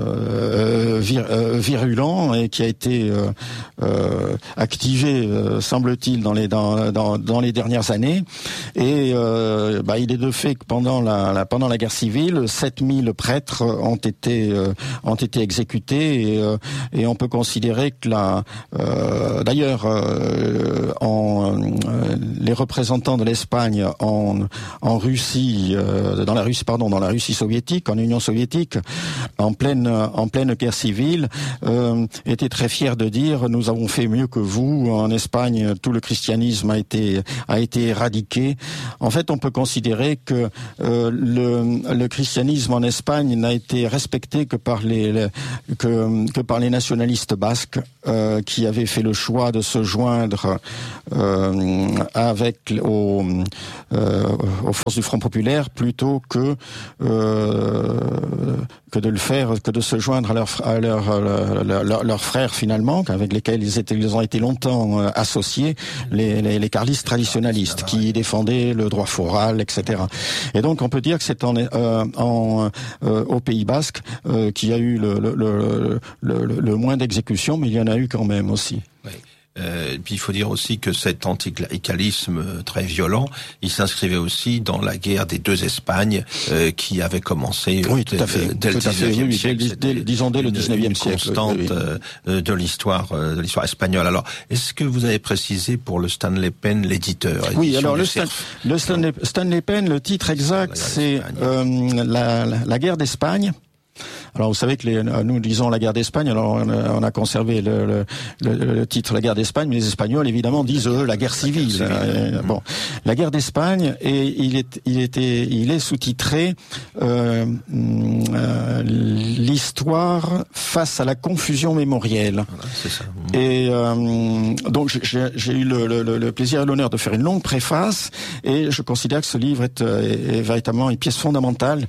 S1: euh, vir, euh, virulent et qui a été euh, euh, activé, euh, semble-t-il, dans les dans, dans dans les dernières années. Et euh, bah, il est de fait que pendant la, la pendant la guerre civile, sept mille prêtres ont été euh, ont été exécutés et, euh, et on peut considérer que la euh, d'ailleurs euh, en euh, les représentants de l'Espagne en en Russie euh, dans la Russie pardon dans la Russie soviétique, en Union soviétique, en pleine en pleine guerre civile, euh, étaient très fiers de dire nous avons fait mieux que vous. En Espagne, tout le christianisme a été a été éradiqué. En fait, on peut considérer que euh, le le christianisme en Espagne n'a été respecté que par les, les que que par les nationalistes basques euh, qui avaient fait le choix de se joindre euh, avec aux euh, aux forces du Front populaire plutôt que euh, que de le faire, que de se joindre à leurs à leur, leur, leur, leur frères finalement, avec lesquels ils étaient, ils ont été longtemps associés, les, les, les carlistes traditionalistes, qui défendaient le droit foral, et cetera. Et donc on peut dire que c'est en, euh, en euh, au Pays Basque euh, qu'il y a eu le, le, le, le, le moins d'exécutions, mais il y en a eu quand même aussi.
S2: Oui. Euh, puis il faut dire aussi que cet anticléricalisme très violent, il s'inscrivait aussi dans la guerre des deux Espagnes euh, qui avait commencé
S1: oui,
S2: dès,
S1: tout à fait,
S2: dès le
S1: tout à fait, oui,
S2: siècle.
S1: Dès, dès, disons dès le dix-neuvième siècle.
S2: Constante
S1: oui, oui.
S2: Euh, de l'histoire euh, de l'histoire espagnole. Alors, est-ce que vous avez précisé pour le Stanley Pen l'éditeur?
S1: Oui, alors le, Stan, le Stanley, Stanley Pen, le titre exact, c'est euh, la, la, la guerre d'Espagne. Alors vous savez que les, nous disons la guerre d'Espagne, alors on a, on a conservé le, le, le, le titre la guerre d'Espagne, mais les Espagnols évidemment disent eux la guerre civile. La guerre civile. Euh, bon, la guerre d'Espagne, et il est il était il est sous-titré euh, euh, l'histoire face à la confusion mémorielle.
S2: Voilà, c'est ça.
S1: Et euh, donc j'ai, j'ai eu le, le, le plaisir et l'honneur de faire une longue préface, et je considère que ce livre est, est, est véritablement une pièce fondamentale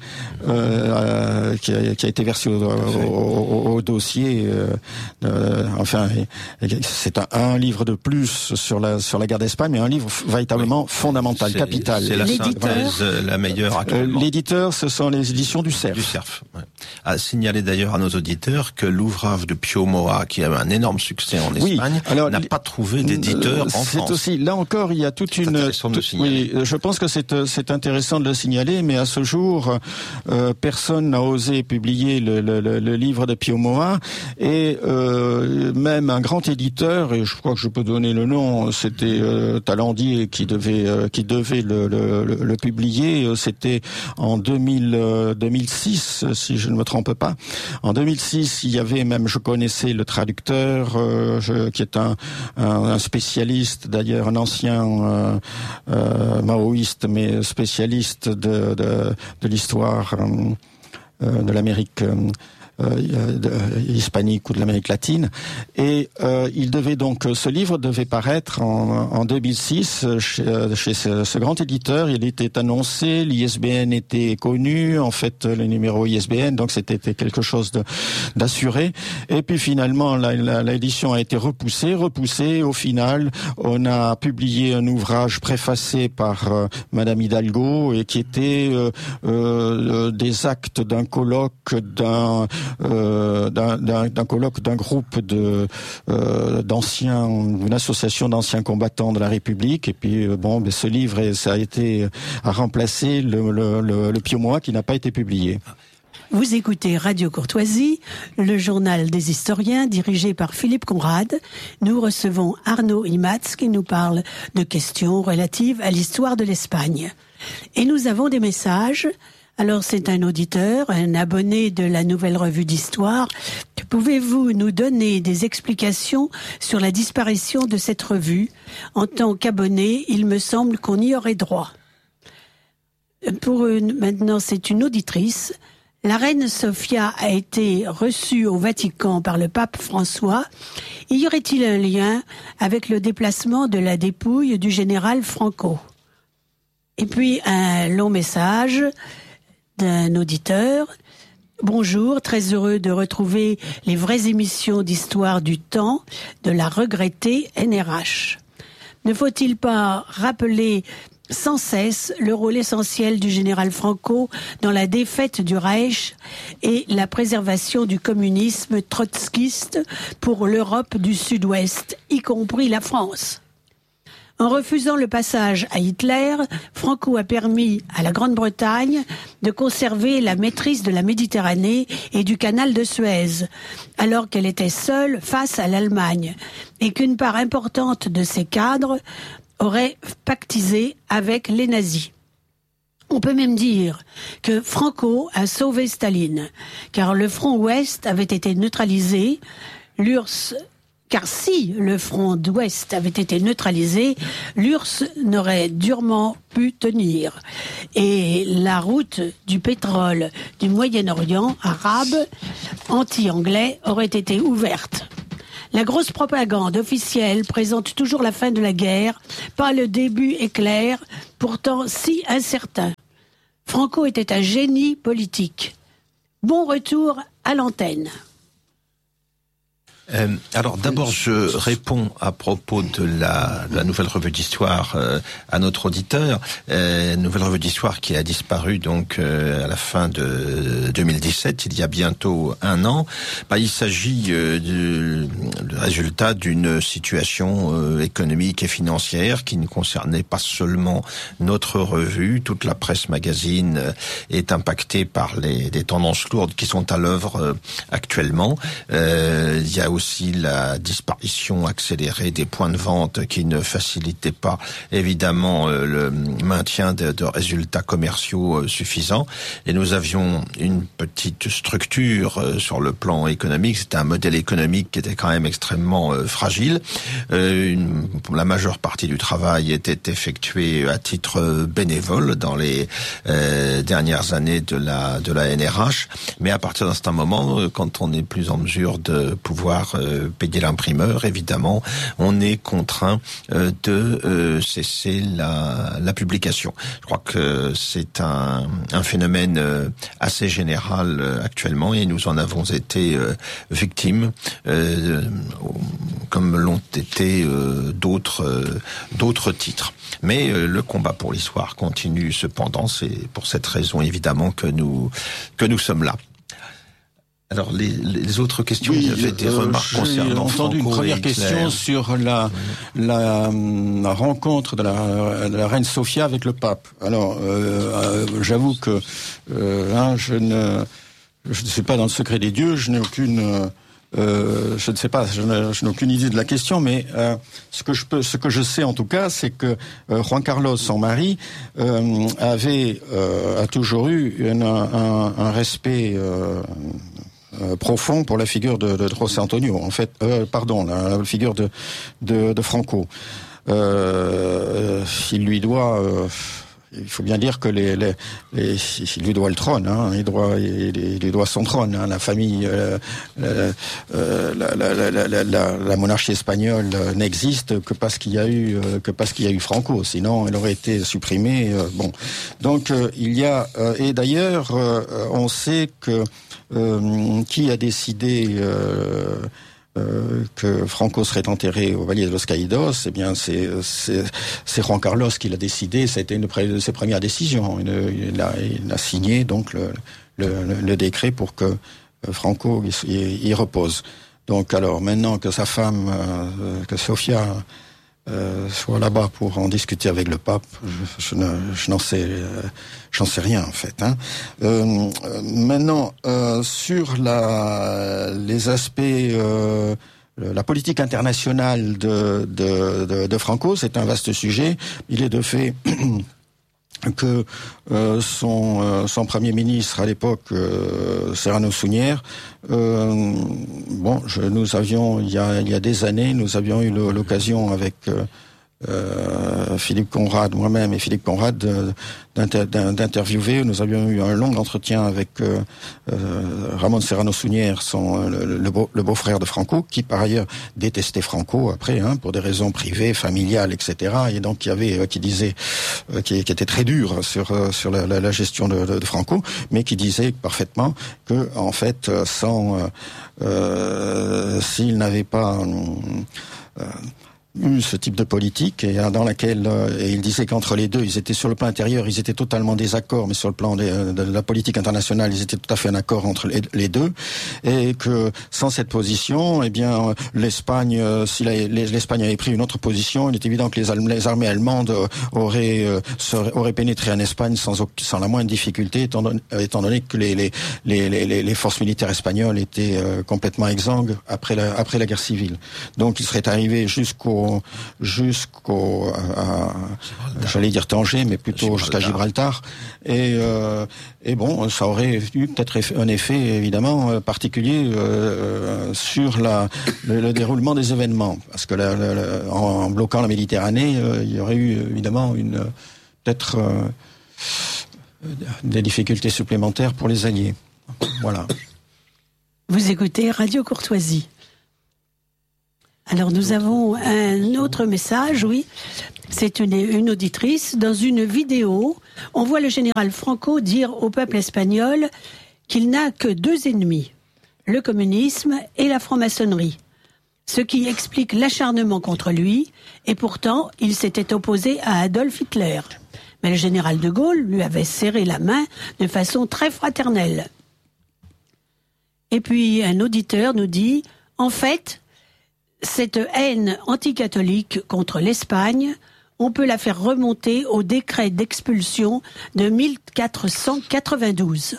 S1: euh, qui a qui a été versé au, au, au, au dossier. Euh, euh, enfin, c'est un, un livre de plus sur la sur la guerre d'Espagne, mais un livre véritablement oui. fondamental,
S2: c'est,
S1: capital.
S2: C'est la synthèse la meilleure actuellement.
S1: Euh, l'éditeur, ce sont les éditions du Cerf.
S2: Du Cerf. Ouais. À signaler d'ailleurs à nos auditeurs que l'ouvrage de Pio Moa, qui a eu un énorme succès en Espagne, oui. Alors, n'a pas trouvé d'éditeur
S1: euh,
S2: en
S1: c'est
S2: France.
S1: Aussi, là encore, il y a toute
S2: c'est
S1: une.
S2: Intéressant de le signaler.
S1: Oui, je pense que c'est c'est intéressant de le signaler, mais à ce jour, euh, personne n'a osé publier Le, le, le livre de Pio Moa, et euh, même un grand éditeur, et je crois que je peux donner le nom, c'était euh, Talandier qui devait euh, qui devait le, le, le, le publier. C'était en deux mille, euh, deux mille six, si je ne me trompe pas. En deux mille six, il y avait même, je connaissais le traducteur, euh, je, qui est un, un, un spécialiste, d'ailleurs un ancien euh, euh, maoïste, mais spécialiste de de, de l'histoire. Euh, de l'Amérique euh, de, hispanique ou de l'Amérique latine, et euh, il devait donc ce livre devait paraître en, en deux mille six chez, chez ce, ce grand éditeur. Il était annoncé, l'I S B N était connu, en fait le numéro I S B N, donc c'était quelque chose de, d'assuré. Et puis finalement la, la, l'édition a été repoussée, repoussée. Au final, on a publié un ouvrage préfacé par euh, Madame Hidalgo, et qui était euh, euh, des actes d'un colloque d'un Euh, d'un, d'un, d'un colloque d'un groupe de euh, d'anciens, une association d'anciens combattants de la République. Et puis euh, bon, mais ce livre, ça a été a remplacé le, le, le, le Pio Moa qui n'a pas été publié.
S3: Vous écoutez Radio Courtoisie, le journal des historiens dirigé par Philippe Conrad. Nous recevons Arnaud Imatz qui nous parle de questions relatives à l'histoire de l'Espagne. Et nous avons des messages. Alors c'est un auditeur, un abonné de la Nouvelle Revue d'Histoire. Pouvez-vous nous donner des explications sur la disparition de cette revue? En tant qu'abonné, il me semble qu'on y aurait droit. Pour une, maintenant, c'est une auditrice. La reine Sofia a été reçue au Vatican par le pape François. Y aurait-il un lien avec le déplacement de la dépouille du général Franco? Et puis un long message d'un auditeur. Bonjour, très heureux de retrouver les vraies émissions d'histoire du temps de la regrettée N R H. Ne faut-il pas rappeler sans cesse le rôle essentiel du général Franco dans la défaite du Reich et la préservation du communisme trotskiste pour l'Europe du Sud-Ouest, y compris la France. En refusant le passage à Hitler, Franco a permis à la Grande-Bretagne de conserver la maîtrise de la Méditerranée et du canal de Suez, alors qu'elle était seule face à l'Allemagne, et qu'une part importante de ses cadres aurait pactisé avec les nazis. On peut même dire que Franco a sauvé Staline, car le front ouest avait été neutralisé, l'U R S S Car si le front d'ouest avait été neutralisé, l'U R S S n'aurait durement pu tenir. Et la route du pétrole du Moyen-Orient arabe, anti-anglais, aurait été ouverte. La grosse propagande officielle présente toujours la fin de la guerre, pas le début éclair, pourtant si incertain. Franco était un génie politique. Bon retour à l'antenne.
S2: Euh, alors d'abord, je réponds à propos de la, de la nouvelle revue d'histoire euh, à notre auditeur. Euh, nouvelle revue d'histoire qui a disparu donc euh, à la fin de deux mille dix-sept, il y a bientôt un an. Bah, il s'agit euh, du, du résultat d'une situation euh, économique et financière qui ne concernait pas seulement notre revue. Toute la presse magazine euh, est impactée par les, les tendances lourdes qui sont à l'œuvre euh, actuellement. Euh, il y a aussi la disparition accélérée des points de vente qui ne facilitaient pas évidemment euh, le maintien de, de résultats commerciaux euh, suffisants. Et nous avions une petite structure euh, sur le plan économique. C'était un modèle économique qui était quand même extrêmement euh, fragile. Euh, une, la majeure partie du travail était effectuée à titre bénévole dans les euh, dernières années de la de la N R H. Mais à partir d'un certain moment, euh, quand on n'est plus en mesure de pouvoir euh, payer l'imprimeur, évidemment, on est contraint euh, de euh, cesser la, la publication. Je crois que c'est un, un phénomène euh, assez général euh, actuellement et nous en avons été euh, victimes, euh, comme l'ont été euh, d'autres euh, d'autres titres. Mais euh, le combat pour l'histoire continue cependant. C'est pour cette raison évidemment que nous que nous sommes là. Alors les, les autres questions,
S1: oui,
S2: il y avait des
S1: euh,
S2: concernant Franco.
S1: J'ai entendu une première question sur la, la, la rencontre de la, de la reine Sophia avec le pape. Alors, euh, euh, j'avoue que euh, hein, je ne je ne suis pas dans le secret des dieux, je n'ai aucune euh, je ne sais pas, je, ne, je n'ai aucune idée de la question, mais euh, ce que je peux, ce que je sais en tout cas, c'est que euh, Juan Carlos, son mari, euh, avait euh, a toujours eu un, un, un respect euh, Euh, profond pour la figure de, de José Antonio, en fait, euh, pardon, la, la figure de, de, de Franco. Euh, il lui doit, euh, il faut bien dire que les, les, les, il lui doit le trône, hein, il doit, il, il lui doit son trône. Hein, la famille, euh, euh, la, la, la, la, la, la monarchie espagnole n'existe que parce qu'il y a eu, que parce qu'il y a eu Franco. Sinon, elle aurait été supprimée. Euh, bon, donc euh, il y a, euh, et d'ailleurs, euh, on sait que Euh, qui a décidé euh, euh, que Franco serait enterré au Valle de los Caídos? Eh bien, c'est, c'est, c'est Juan Carlos qui l'a décidé. Ça a été une de ses premières décisions. Il, il, a, il a signé donc le, le, le décret pour que Franco y, y repose. Donc, alors maintenant que sa femme, euh, que Sofia Euh, soit là-bas pour en discuter avec le pape, je, je, ne, je n'en sais, euh, j'en sais rien en fait. Hein. Euh, maintenant, euh, sur la, les aspects, euh, la politique internationale de, de, de, de Franco, c'est un vaste sujet. Il est de fait que euh, son, euh, son premier ministre à l'époque, euh, Serrano Suñer, euh, bon, je, nous avions il y a il y a des années, nous avions eu l'occasion avec euh, euh, Philippe Conrad, moi-même et Philippe Conrad, d'inter, d'interviewer. Nous avions eu un long entretien avec euh, euh, Ramon Serrano Suñer, son le, le, beau, le beau-frère de Franco, qui par ailleurs détestait Franco après, hein, pour des raisons privées, familiales, et cetera. Et donc qui avait, euh, qui disait, euh, qui, qui était très dur sur euh, sur la, la, la gestion de, de, de Franco, mais qui disait parfaitement que en fait, sans euh, euh, s'il n'avait pas euh, eu ce type de politique et dans laquelle euh, et il disait qu'entre les deux, ils étaient sur le plan intérieur, ils étaient totalement en désaccord, mais sur le plan de, de la politique internationale, ils étaient tout à fait en accord entre les, les deux, et que sans cette position, eh bien l'Espagne, euh, si la, l'Espagne avait pris une autre position, il est évident que les, les armées allemandes auraient euh, seraient, auraient pénétré en Espagne sans sans la moindre difficulté, étant donné, étant donné que les les les les, les forces militaires espagnoles étaient euh, complètement exsangues après la après la guerre civile. Donc il serait arrivé jusqu'au jusqu'au à, j'allais dire Tanger, mais plutôt Gibraltar. Jusqu'à Gibraltar, et euh, et bon, ça aurait eu peut-être un effet évidemment particulier euh, sur la le, le déroulement des événements, parce que la, la, la, en bloquant la Méditerranée, euh, il y aurait eu évidemment une peut-être euh, des difficultés supplémentaires pour les Alliés. Voilà.
S3: Vous écoutez Radio Courtoisie. Alors nous avons un autre message, oui. C'est une, une auditrice. Dans une vidéo, on voit le général Franco dire au peuple espagnol qu'il n'a que deux ennemis, le communisme et la franc-maçonnerie. Ce qui explique l'acharnement contre lui, et pourtant il s'était opposé à Adolf Hitler. Mais le général de Gaulle lui avait serré la main de façon très fraternelle. Et puis un auditeur nous dit, en fait, cette haine anticatholique contre l'Espagne, on peut la faire remonter au décret d'expulsion de mille quatre cent quatre-vingt-douze.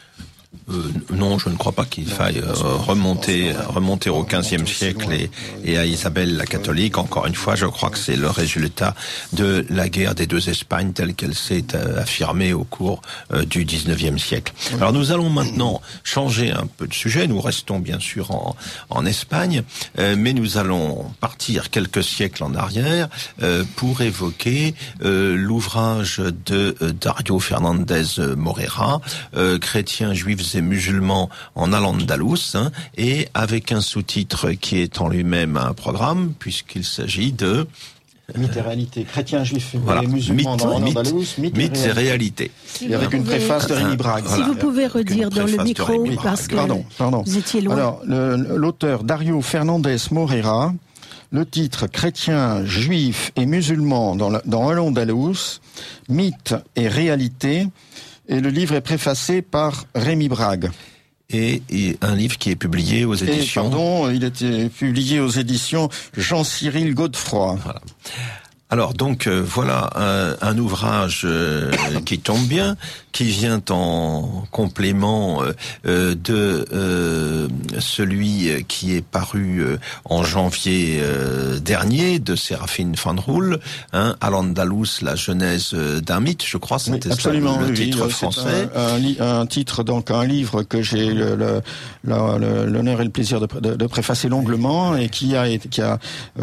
S2: Euh, non, je ne crois pas qu'il faille euh, remonter remonter au quinzième siècle et, et à Isabelle la catholique. Encore une fois, je crois que c'est le résultat de la guerre des deux Espagnes telle qu'elle s'est euh, affirmée au cours euh, du dix-neuvième siècle. Alors nous allons maintenant changer un peu de sujet. Nous restons bien sûr en, en Espagne, euh, mais nous allons partir quelques siècles en arrière euh, pour évoquer euh, l'ouvrage de euh, Dario Fernandez Morera, euh, chrétiens, juifs et musulmans en Al-Andalus, hein, et avec un sous-titre qui est en lui-même un programme, puisqu'il s'agit de...
S1: Mythe et réalité. Chrétiens, juifs
S2: voilà.
S1: et musulmans
S2: mythe,
S1: en
S2: mythe,
S1: Andalus, mythe,
S2: mythe et réalité.
S1: Et avec une préface de Rémi Brague.
S3: Si voilà. Vous pouvez redire dans le micro, parce que
S1: pardon, pardon.
S3: vous étiez loin.
S1: Alors, le, l'auteur Dario Fernandez Morera, le titre Chrétiens, juifs et musulmans dans, la, dans Al-Andalus, mythe et réalité, et le livre est préfacé par Rémi Brague.
S2: Et, et un livre qui est publié aux éditions...
S1: Et, pardon, il était publié aux éditions Jean-Cyril Godefroy.
S2: Voilà. Alors donc euh, voilà un, un ouvrage euh, qui tombe bien, qui vient en complément euh, de euh, celui qui est paru euh, en janvier euh, dernier de Séraphine Van Roel, hein, Al-Andalus, la genèse d'un mythe, je crois, c'était
S1: oui, absolument,
S2: ça, le, le
S1: oui,
S2: titre
S1: oui,
S2: français.
S1: Un, un, un titre, donc un livre que j'ai le, le, le, l'honneur et le plaisir de, de, de préfacer longuement et qui a, qui a,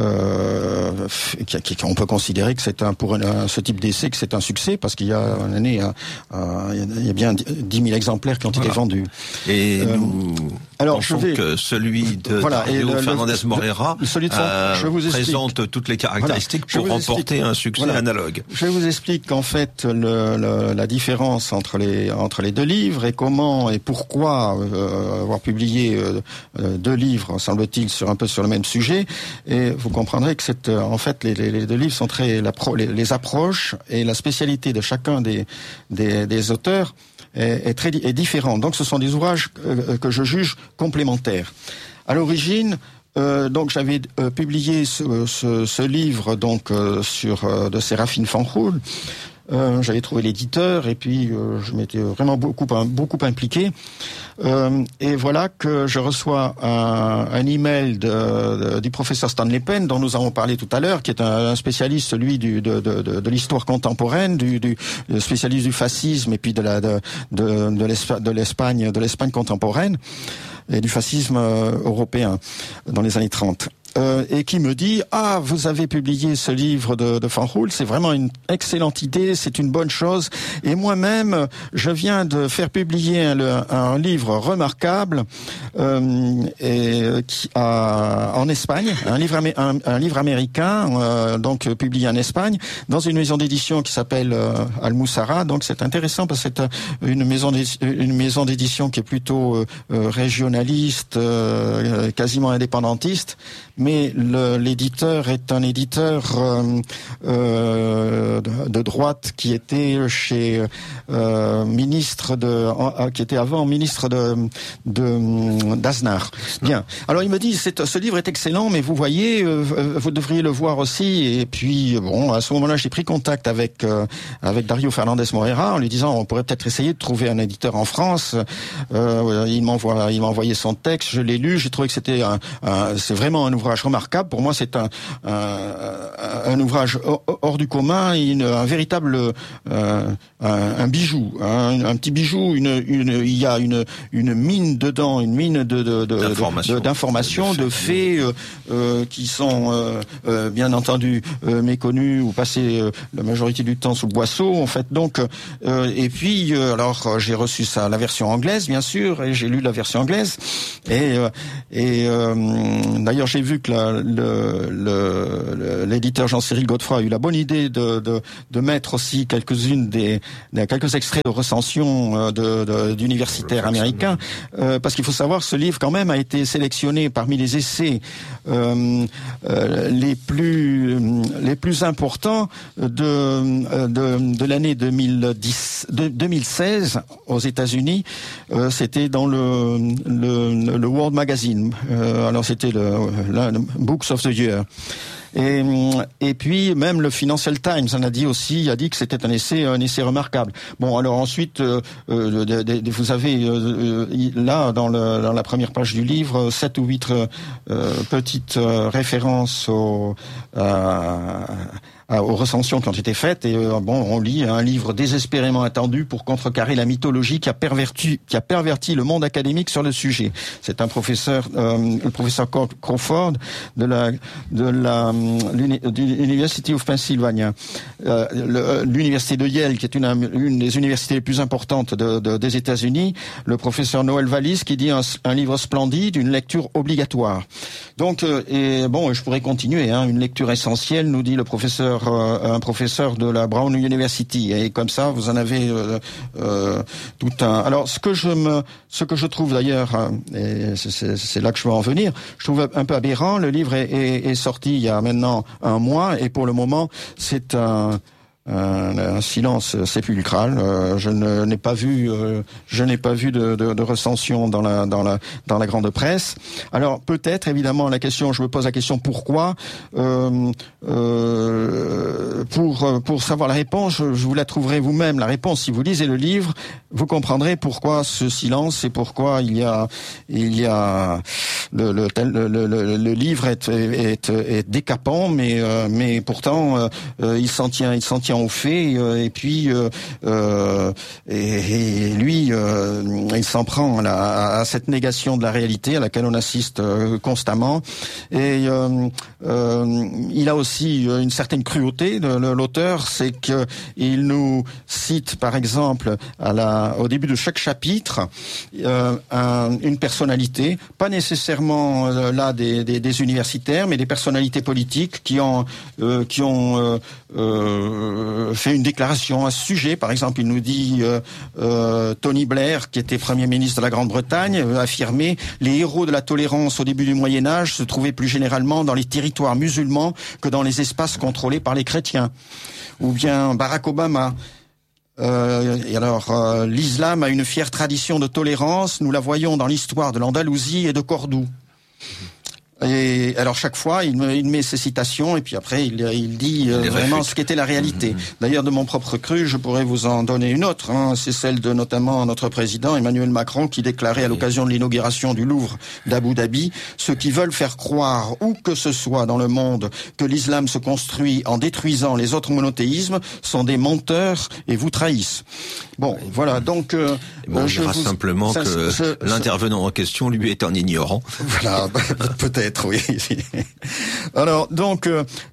S1: euh, qui a, qui, on peut considérer que c'est un pour un, ce type d'essai que c'est un succès parce qu'il y a une année euh, il y a bien dix mille exemplaires qui ont voilà. été vendus.
S2: Et euh, nous
S1: alors
S2: pensons
S1: je vais,
S2: que celui de
S1: voilà,
S2: Dario
S1: le,
S2: Fernandez Morera
S1: le, celui de son, euh, je vous
S2: présente toutes les caractéristiques
S1: voilà,
S2: pour remporter un succès
S1: voilà.
S2: analogue.
S1: Je vous explique qu'en fait le, le, la différence entre les entre les deux livres et comment et pourquoi euh, avoir publié euh, deux livres semble-t-il sur un peu sur le même sujet, et vous comprendrez que c'est en fait les, les, les deux livres sont très la pro, les, les approches et la spécialité de chacun des des, des auteurs est, est très est différente. Donc ce sont des ouvrages que, que je juge complémentaires. À l'origine, euh, donc j'avais euh, publié ce, ce, ce livre donc euh, sur euh, de Séraphine Van Roel. Euh, j'avais trouvé l'éditeur et puis euh, je m'étais vraiment beaucoup beaucoup impliqué. Euh, et voilà que je reçois un, un email de, de, du professeur Stanley Penn dont nous avons parlé tout à l'heure, qui est un, un spécialiste, celui du, de, de, de, de l'histoire contemporaine, du, du spécialiste du fascisme et puis de la de, de, de l'Espagne, de l'Espagne, de l'Espagne contemporaine et du fascisme européen dans les années trente. Euh, et qui me dit « Ah, vous avez publié ce livre de, de Van Roel, c'est vraiment une excellente idée, c'est une bonne chose. Et moi-même, je viens de faire publier un, un livre remarquable euh, et, qui a, en Espagne, un livre, un, un livre américain, euh, donc publié en Espagne, dans une maison d'édition qui s'appelle euh, Almuzara. Donc c'est intéressant parce que c'est une maison une maison d'édition qui est plutôt euh, régionaliste, euh, quasiment indépendantiste, mais le, l'éditeur est un éditeur euh, euh, de, de droite qui était chez euh, ministre de, euh, qui était avant ministre de, de d'Aznar. Bien. Alors il me dit, c'est, ce livre est excellent, mais vous voyez, euh, vous devriez le voir aussi. Et puis bon, à ce moment-là, j'ai pris contact avec euh, avec Dario Fernandez Moreira en lui disant, on pourrait peut-être essayer de trouver un éditeur en France. Euh, il m'envoie, il m'a envoyé son texte, je l'ai lu, j'ai trouvé que c'était un, un c'est vraiment un ouvrage remarquable. Pour moi, c'est un un, un ouvrage hors du commun, une, un véritable euh, un, un bijou, un, un petit bijou. Une, une, il y a une une mine dedans, une mine de, de, de d'informations, de, d'informations, de faits euh, euh, qui sont euh, euh, bien entendu euh, méconnus ou passés euh, la majorité du temps sous le boisseau. En fait, donc euh, et puis euh, alors j'ai reçu ça, la version anglaise, bien sûr, et j'ai lu la version anglaise. Et, euh, et euh, d'ailleurs, j'ai vu que la, le, le, l'éditeur Jean-Cyril Godefroy a eu la bonne idée de, de, de mettre aussi quelques-unes des, des quelques extraits de recensions de, de, d'universitaires américains, euh, parce qu'il faut savoir que ce livre, quand même, a été sélectionné parmi les essais euh, euh, les plus les plus importants de de, de l'année deux mille dix, de, deux mille seize aux États-Unis. Euh, c'était dans le le, le World Magazine. Euh, alors c'était le, le, le Books of the Year. Et, et puis même le Financial Times en a dit aussi, a dit que c'était un essai, un essai remarquable. Bon, alors ensuite, euh, euh, de, de, de, vous avez euh, là dans, le, dans la première page du livre sept ou huit euh, petites euh, références au, à, à, aux recensions qui ont été faites. Et euh, bon, on lit un livre désespérément attendu pour contrecarrer la mythologie qui a perverti, qui a perverti le monde académique sur le sujet. C'est un professeur, euh, le professeur Crawford de la de la l'University of Pennsylvania, euh, le, l'université de Yale, qui est une, une des universités les plus importantes de, de, des États-Unis, le professeur Noël Wallis qui dit un, un livre splendide, une lecture obligatoire. Donc, euh, et bon, je pourrais continuer, hein, une lecture essentielle, nous dit le professeur, euh, un professeur de la Brown University, et comme ça, vous en avez euh, euh, tout un. Alors, ce que je me, ce que je trouve d'ailleurs, et c'est, c'est, c'est là que je veux en venir, je trouve un peu aberrant. Le livre est, est, est sorti il y a maintenant un mois et pour le moment c'est un Un, un silence sépulcral. Euh, je ne, n'ai pas vu, euh, je n'ai pas vu de, de, de recension dans la dans la dans la grande presse. Alors peut-être évidemment la question, je me pose la question pourquoi. Euh, euh, pour pour savoir la réponse, je, je vous la trouverai vous-même la réponse si vous lisez le livre. Vous comprendrez pourquoi ce silence et pourquoi il y a il y a le le le, le, le, le livre est est, est décapant, mais euh, mais pourtant euh, il s'en tient il s'en tient au fait, euh, et puis euh, euh, et, et lui euh, il s'en prend à, la, à cette négation de la réalité à laquelle on assiste euh, constamment, et euh, euh, il a aussi une certaine cruauté de, de l'auteur, c'est que il nous cite par exemple à la au début de chaque chapitre euh, un, une personnalité, pas nécessairement euh, là des, des, des universitaires, mais des personnalités politiques qui ont euh, qui ont euh, euh, fait une déclaration à ce sujet. Par exemple, il nous dit euh, euh, Tony Blair, qui était Premier ministre de la Grande-Bretagne, euh, affirmait « Les héros de la tolérance au début du Moyen-Âge se trouvaient plus généralement dans les territoires musulmans que dans les espaces contrôlés par les chrétiens. » Ou bien Barack Obama. Euh, et alors, euh, l'islam a une fière tradition de tolérance. Nous la voyons dans l'histoire de l'Andalousie et de Cordoue. Et alors chaque fois, il, me, il met ses citations et puis après il, il dit euh, vraiment ce qu'était la réalité. Mmh. D'ailleurs, de mon propre cru, je pourrais vous en donner une autre. Hein. C'est celle de notamment notre président Emmanuel Macron qui déclarait à l'occasion de l'inauguration du Louvre d'Abu Dhabi: ceux qui veulent faire croire où que ce soit dans le monde que l'islam se construit en détruisant les autres monothéismes sont des menteurs et vous trahissent. Bon, voilà. Donc, euh,
S2: bon, on
S1: je
S2: dira
S1: vous...
S2: simplement ça, que ça, l'intervenant ça... en question lui est un ignorant.
S1: Voilà, peut-être. Oui. Alors donc, euh,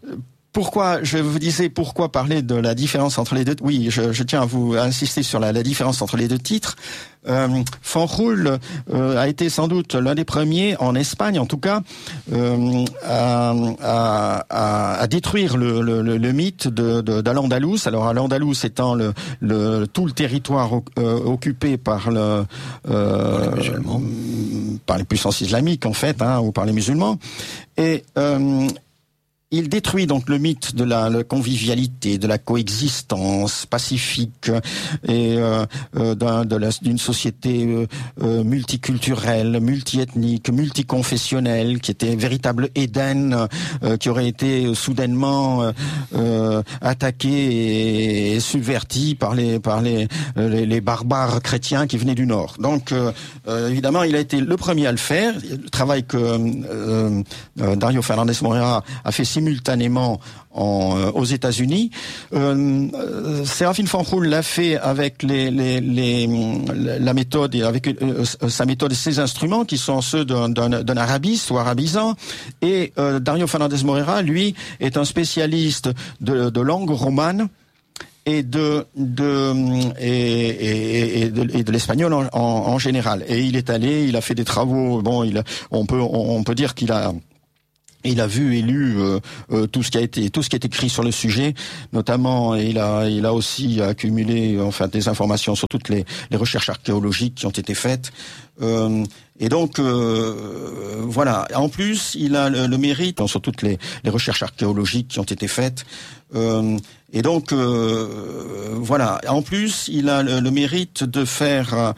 S1: pourquoi, je vous disais, pourquoi parler de la différence entre les deux? Oui, je, je tiens à vous insister sur la, la différence entre les deux titres. Euh, Fanjul euh, a été sans doute l'un des premiers, en Espagne en tout cas, euh, à, à, à, à détruire le, le, le mythe de, de, d'Al-Andalus. Alors Al-Andalus étant le, le, tout le territoire euh, occupé par, le, euh,
S2: par les musulmans,
S1: par les puissances islamiques en fait, hein, ou par les musulmans. Et euh, il détruit donc le mythe de la, la convivialité, de la coexistence pacifique et euh, euh, d'un, de la, d'une société euh, euh, multiculturelle, multiethnique, multiconfessionnelle, qui était véritable Éden, euh, qui aurait été soudainement euh, euh, attaqué et subverti par les par les, les, les barbares chrétiens qui venaient du Nord. Donc euh, euh, évidemment, il a été le premier à le faire. Le travail que euh, euh, Dario Fernandez Moreira a fait simultanément en, euh, aux États-Unis. Euh, euh, Sérafine Fanjul l'a fait avec les, les, les, la méthode et avec euh, sa méthode et ses instruments qui sont ceux d'un, d'un, d'un arabiste ou arabisant. Et euh, Dario Fernandez Moreira, lui, est un spécialiste de, de langue romane et de de et, et, et de, et de l'espagnol en, en, en général. Et il est allé, il a fait des travaux. Bon, il, on peut on, on peut dire qu'il a Il a vu et lu euh, euh, tout ce qui a été tout ce qui est écrit sur le sujet, notamment il a il a aussi accumulé enfin des informations sur toutes les, les recherches archéologiques qui ont été faites. Euh, et donc euh, voilà. En plus, il a le, le mérite sur toutes les, les recherches archéologiques qui ont été faites. Euh, et donc euh, voilà. En plus, il a le, le mérite de faire